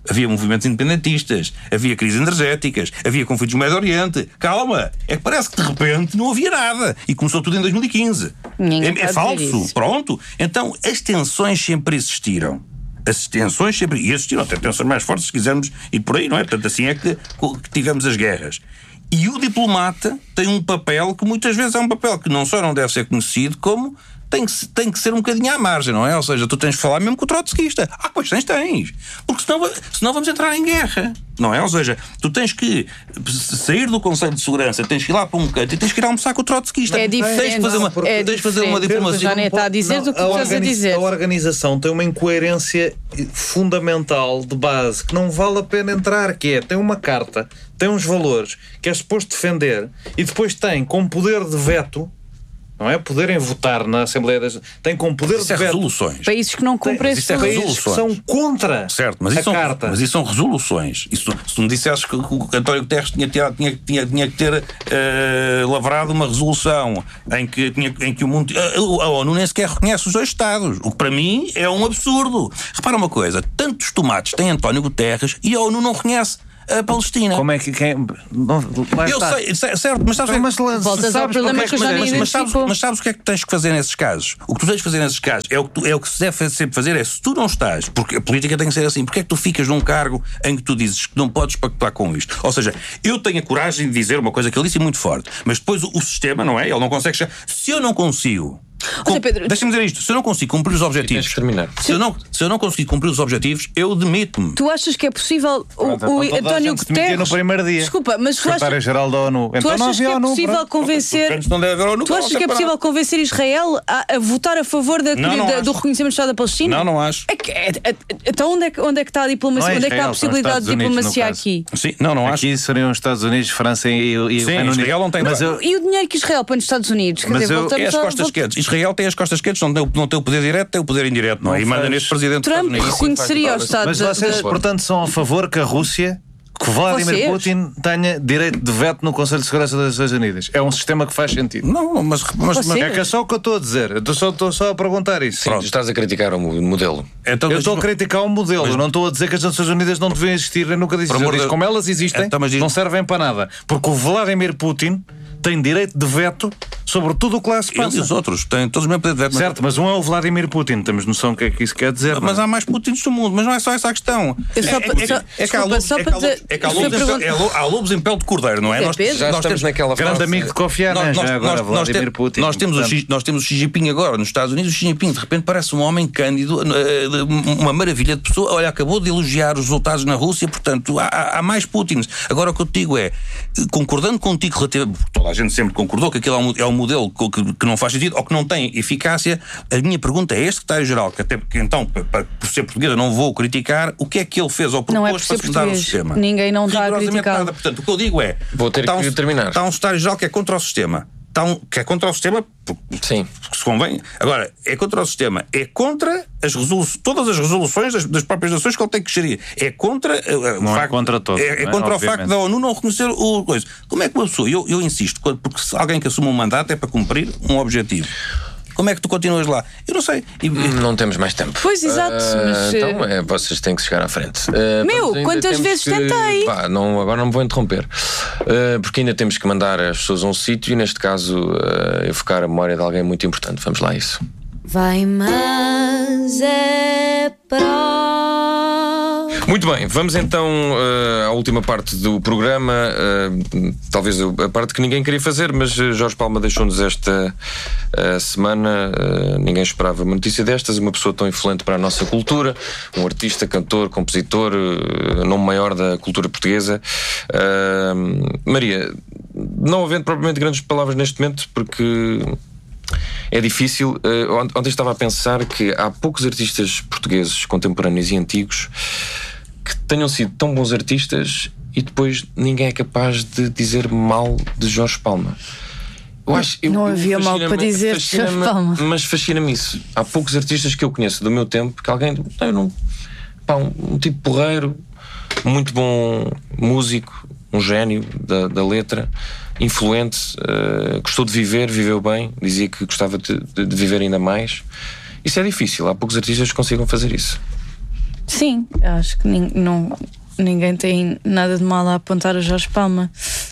Havia movimentos independentistas, havia crises energéticas, havia conflitos no Médio Oriente. Calma, é que parece que de repente não havia nada. E começou tudo em 2015. É falso, pronto. Então as tensões sempre existiram. As tensões sempre existiram, até tensões mais fortes se quisermos ir por aí, não é? Portanto, assim é que tivemos as guerras. E o diplomata tem um papel que muitas vezes é um papel que não só não deve ser conhecido, como tem que ser um bocadinho à margem, não é? Ou seja, tu tens de falar mesmo com o trotskista. Pois tens. Porque senão vamos entrar em guerra, não é? Ou seja, tu tens que sair do Conselho de Segurança, tens que ir lá para um canto e tens que ir almoçar com o trotskista. É diferente. Tens de fazer uma diplomacia. Já nem está a dizer do que estás a dizer. A organização tem uma incoerência fundamental de base que não vale a pena entrar, que é, tem uma carta, tem uns valores que é suposto defender e depois tem como poder de veto, não é? Poderem votar na Assembleia tem como poder de veto resoluções. Países que não cumprem isso é países que são contra a carta. Mas isso são resoluções. Se tu me dissesses que o António Guterres tinha que ter lavrado uma resolução em que o mundo, a ONU nem sequer reconhece os dois Estados, o que para mim é um absurdo. Repara uma coisa, tantos tomates tem António Guterres e a ONU não reconhece a Palestina. Como é que eu sei, certo, mas voltas ao problema que eu já nem identifico. Mas sabes o que é que tens que fazer nesses casos? O que tu tens de fazer nesses casos é o que se deve sempre fazer, é se tu não estás, porque a política tem que ser assim, porque é que tu ficas num cargo em que tu dizes que não podes pactuar com isto? Ou seja, eu tenho a coragem de dizer uma coisa que ele disse muito forte, mas depois o sistema, não é? Ele não consegue chegar. Se eu não consigo. Deixa-me dizer isto, se eu não consigo cumprir os objetivos, se eu não conseguir cumprir os objetivos, eu demito-me. Tu achas que é possível o António Guterres no primeiro dia? Desculpa, mas tu secretário-geral da ONU. Tu achas que é possível convencer? Tu achas que é possível convencer Israel a votar a favor do reconhecimento do Estado da Palestina? Não acho. Então onde é que está a diplomacia? Onde é que está a possibilidade de diplomacia aqui? Sim, não acho. Aqui seriam os Estados Unidos, França e o Reino Unido. Israel não tem. E o dinheiro que Israel põe nos Estados Unidos? É as costas quentes. Israel tem as costas quentes, não tem o poder direto, tem o poder indireto, não é? E manda neste presidente. Trump reconheceria o Estado. Mas vocês, portanto, são a favor que a Rússia, que Vladimir Putin tenha direito de veto no Conselho de Segurança das Nações Unidas? É um sistema que faz sentido. Não, mas é que é só o que eu estou a dizer. Eu estou só a perguntar isso. Sim, estás a criticar o modelo. Então, eu estou a criticar o modelo. Eu não estou a dizer que as Nações Unidas não deviam existir. Eu nunca disse isso. Como elas existem, não servem para nada. Porque o Vladimir Putin tem direito de veto sobre tudo o que lá se passa. Ele e os outros têm todos o mesmo poder de veto. Certo, mas um é o Vladimir Putin. Temos noção do que é que isso quer dizer. Mas há mais Putins do mundo. Mas não é só essa a questão. Há lobos em pele de cordeiro, não é? Já estamos naquela fase. Grande amigo de Kofi Annan. Vladimir Putin. Nós temos o Xi Jinping agora nos Estados Unidos. O Xi Jinping de repente parece um homem cândido, uma maravilha de pessoa. Olha, acabou de elogiar os resultados na Rússia. Portanto, há mais Putins. Agora o que eu te digo é, concordando contigo relativamente, toda a gente sempre concordou que aquele é um modelo que não faz sentido ou que não tem eficácia. A minha pergunta é: este secretário-geral, que até porque então, por ser português, eu não vou criticar, o que é que ele fez ou propôs para mudar o sistema? Ninguém não está a criticar. Portanto, o que eu digo é: vou ter que terminar. Está um secretário-geral que é contra o sistema. Que é contra o sistema, sim, se convém. Agora, é contra o sistema, é contra todas as resoluções das próprias nações que ele tem que gerir. É contra o facto, contra todos. É contra o facto da ONU não reconhecer o coisa. Como é que uma pessoa, eu insisto, porque se alguém que assume um mandato é para cumprir um objetivo. Como é que tu continuas lá? Eu não sei. Não temos mais tempo. Pois, exato. Mas... Então, vocês têm que chegar à frente. Quantas vezes tentei? Agora não me vou interromper. Porque ainda temos que mandar as pessoas a um sítio e, neste caso, evocar a memória de alguém muito importante. Vamos lá a isso. Vai, mas é Muito bem, vamos então à última parte do programa, talvez a parte que ninguém queria fazer, mas Jorge Palma deixou-nos esta semana, ninguém esperava uma notícia destas, uma pessoa tão influente para a nossa cultura, um artista, cantor, compositor, nome maior da cultura portuguesa. Maria, não havendo propriamente grandes palavras neste momento, porque... é difícil. Ontem estava a pensar que há poucos artistas portugueses contemporâneos e antigos que tenham sido tão bons artistas e depois ninguém é capaz de dizer mal de Jorge Palma. Não havia mal para dizer de Jorge Palma. Mas fascina-me isso. Há poucos artistas que eu conheço do meu tempo que alguém... um tipo porreiro, muito bom músico, um gênio da letra, influente, gostou de viver, viveu bem, dizia que gostava de viver ainda mais. Isso é difícil, há poucos artistas que consigam fazer isso. Sim, acho que ninguém tem nada de mal a apontar a Jorge Palma.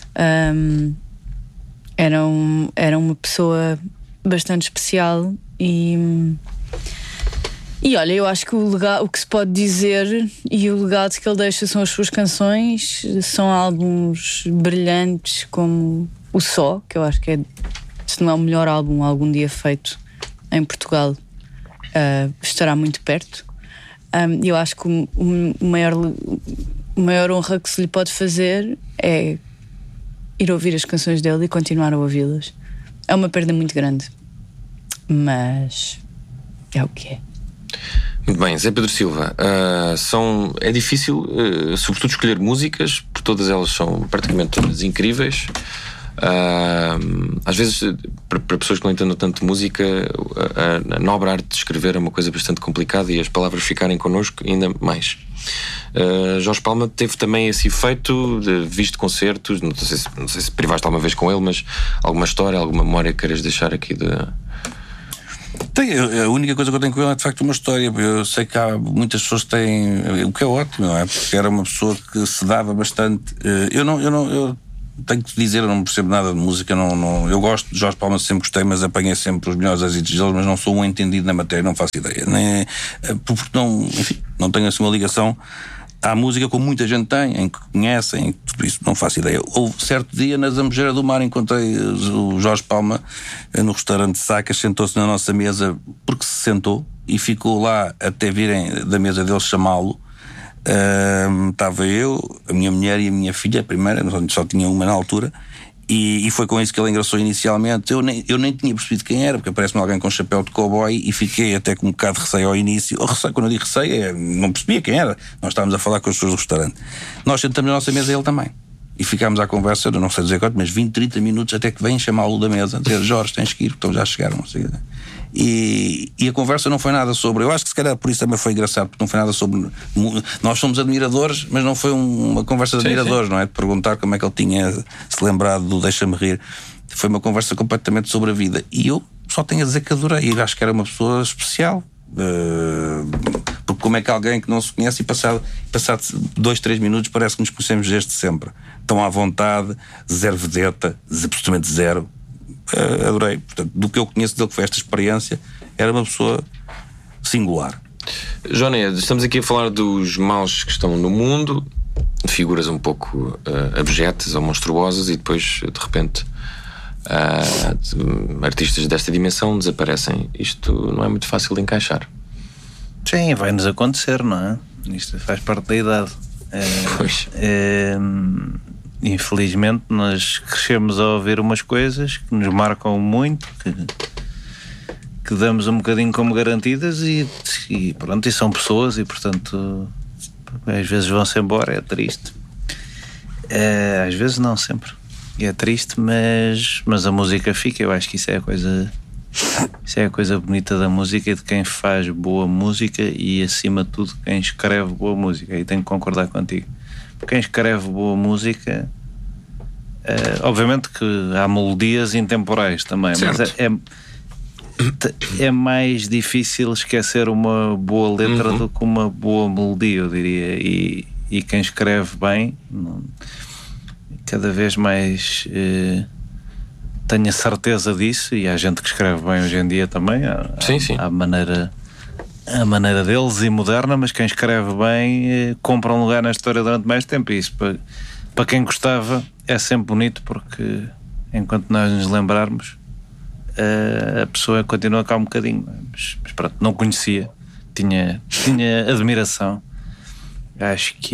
Era uma pessoa bastante especial e olha, eu acho que o que se pode dizer e o legado que ele deixa são as suas canções. São álbuns brilhantes como o Só, que eu acho que se não é o melhor álbum algum dia feito em Portugal, estará muito perto. Eu acho que o maior honra que se lhe pode fazer é ir ouvir as canções dele e continuar a ouvi-las. É uma perda muito grande, mas é o que é. Muito bem, Zé Pedro Silva, é difícil, sobretudo, escolher músicas, porque todas elas são praticamente todas incríveis. Às vezes, para pessoas que não entendem tanto de música, a nobre arte de escrever é uma coisa bastante complicada e as palavras ficarem connosco ainda mais. Jorge Palma teve também esse efeito de visto concertos, não sei se privaste alguma vez com ele, mas alguma história, alguma memória que queiras deixar aqui de... A única coisa que eu tenho com ele é de facto uma história. Eu sei que há muitas pessoas que têm, o que é ótimo, não é? Porque era uma pessoa que se dava bastante. Eu tenho que dizer, eu não percebo nada de música, eu gosto de Jorge Palma, sempre gostei, mas apanhei sempre os melhores êxitos deles, mas não sou um entendido na matéria, não faço ideia, porque não tenho assim uma ligação à música como muita gente tem, em que conhecem, tudo isso, não faço ideia. Houve certo dia na Zambujeira do Mar, encontrei o Jorge Palma no restaurante Sacas, sentou-se na nossa mesa porque se sentou e ficou lá até virem da mesa dele chamá-lo. Estava eu, a minha mulher e a minha filha, a primeira, só tinha uma na altura, e foi com isso que ele engraçou inicialmente. Eu nem tinha percebido quem era, porque parece-me alguém com chapéu de cowboy, e fiquei até com um bocado de receio ao início. Quando eu digo receio, não percebia quem era. Nós estávamos a falar com as pessoas do restaurante. Nós sentamos na nossa mesa, ele também, e ficámos à conversa, eu não sei dizer quanto, mas 20, 30 minutos, até que vem chamá-lo da mesa, dizer: Jorge, tens que ir, então já chegaram, não sei. E a conversa não foi nada sobre, eu acho que se calhar por isso também foi engraçado, porque não foi nada sobre, nós somos admiradores, mas não foi uma conversa de admiradores, não é? De perguntar como é que ele tinha se lembrado do Deixa-me Rir. Foi uma conversa completamente sobre a vida, e eu só tenho a dizer que adorei. Eu acho que era uma pessoa especial, porque como é que alguém que não se conhece, e passado 2, 3 minutos parece que nos conhecemos desde sempre, tão à vontade, zero vedeta, absolutamente zero. Adorei. Portanto, do que eu conheço dele, que foi esta experiência, era uma pessoa singular. Joné, estamos aqui a falar dos maus que estão no mundo, figuras um pouco abjetas ou monstruosas, e depois, de repente, artistas desta dimensão desaparecem. Isto não é muito fácil de encaixar. Sim, vai-nos acontecer, não é? Isto faz parte da idade. Pois. Infelizmente nós crescemos a ouvir umas coisas que nos marcam muito, que damos um bocadinho como garantidas, e pronto, e são pessoas, e portanto às vezes vão-se embora. É triste, às vezes não sempre, e é triste, mas a música fica. Eu acho que isso é a coisa bonita da música e de quem faz boa música, e acima de tudo quem escreve boa música. E tenho que concordar contigo. Quem escreve boa música, obviamente que há melodias intemporais também, certo. Mas é mais difícil esquecer uma boa letra do que uma boa melodia, eu diria. E quem escreve bem, cada vez mais tenho a certeza disso. E há gente que escreve bem hoje em dia também. Sim. A maneira deles, e moderna, mas quem escreve bem compra um lugar na história durante mais tempo. E isso, para quem gostava, é sempre bonito, porque enquanto nós nos lembrarmos, a pessoa continua cá um bocadinho. Mas pronto, não conhecia, tinha admiração. Acho que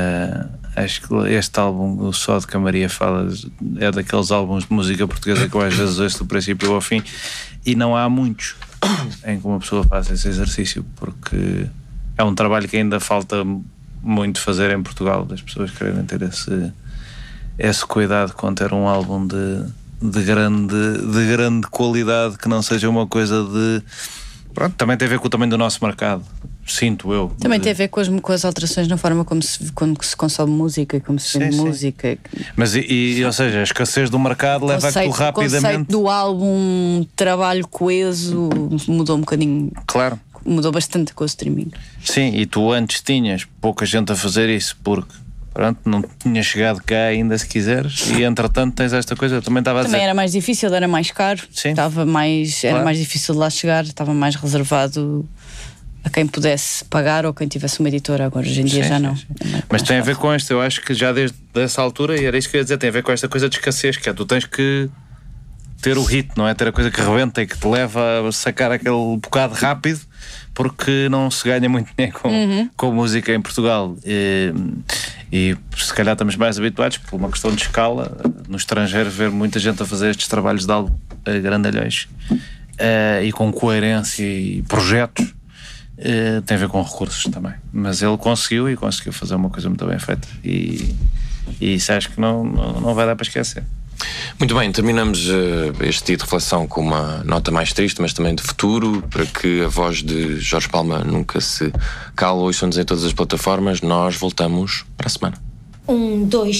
este álbum, o Só de que a Maria fala, é daqueles álbuns de música portuguesa que eu às vezes ouço do princípio ao fim, e não há muitos em que uma pessoa faça esse exercício, porque é um trabalho que ainda falta muito fazer em Portugal, das pessoas quererem ter esse cuidado com ter um álbum de grande qualidade, que não seja uma coisa de... Pronto, também tem a ver com o tamanho do nosso mercado, sinto eu. Também tem a ver com as alterações na forma como se consome música, como se vende música. Mas ou seja, a escassez do mercado leva a que tu rapidamente... O conceito do álbum, trabalho coeso, mudou um bocadinho. Claro. mudou bastante com o streaming. Sim, e tu antes tinhas pouca gente a fazer isso porque pronto, não tinha chegado cá ainda, se quiseres, e entretanto tens esta coisa. Eu também estava a dizer. Também era mais difícil, era mais caro. Sim. Era Claro. mais difícil de lá chegar, estava mais reservado a quem pudesse pagar ou quem tivesse uma editora. Agora hoje em dia Sim, já sim, não. sim. É mais Mas tem a ver fácil. com isto, eu acho que já desde essa altura, e era isso que eu ia dizer, tem a ver com esta coisa de escassez, que é tu tens que ter o hit, não é? Ter a coisa que rebenta e que te leva a sacar aquele bocado rápido, porque não se ganha muito dinheiro com música em Portugal. E se calhar estamos mais habituados, por uma questão de escala, no estrangeiro, ver muita gente a fazer estes trabalhos de álbum grandalhões e com coerência e projetos. Tem a ver com recursos também, mas ele conseguiu fazer uma coisa muito bem feita, e isso acho que não vai dar para esquecer. Muito bem, terminamos este dia de reflexão com uma nota mais triste, mas também de futuro, para que a voz de Jorge Palma nunca se cale. Ouçam-nos em todas as plataformas. Nós voltamos para a semana. 1, 2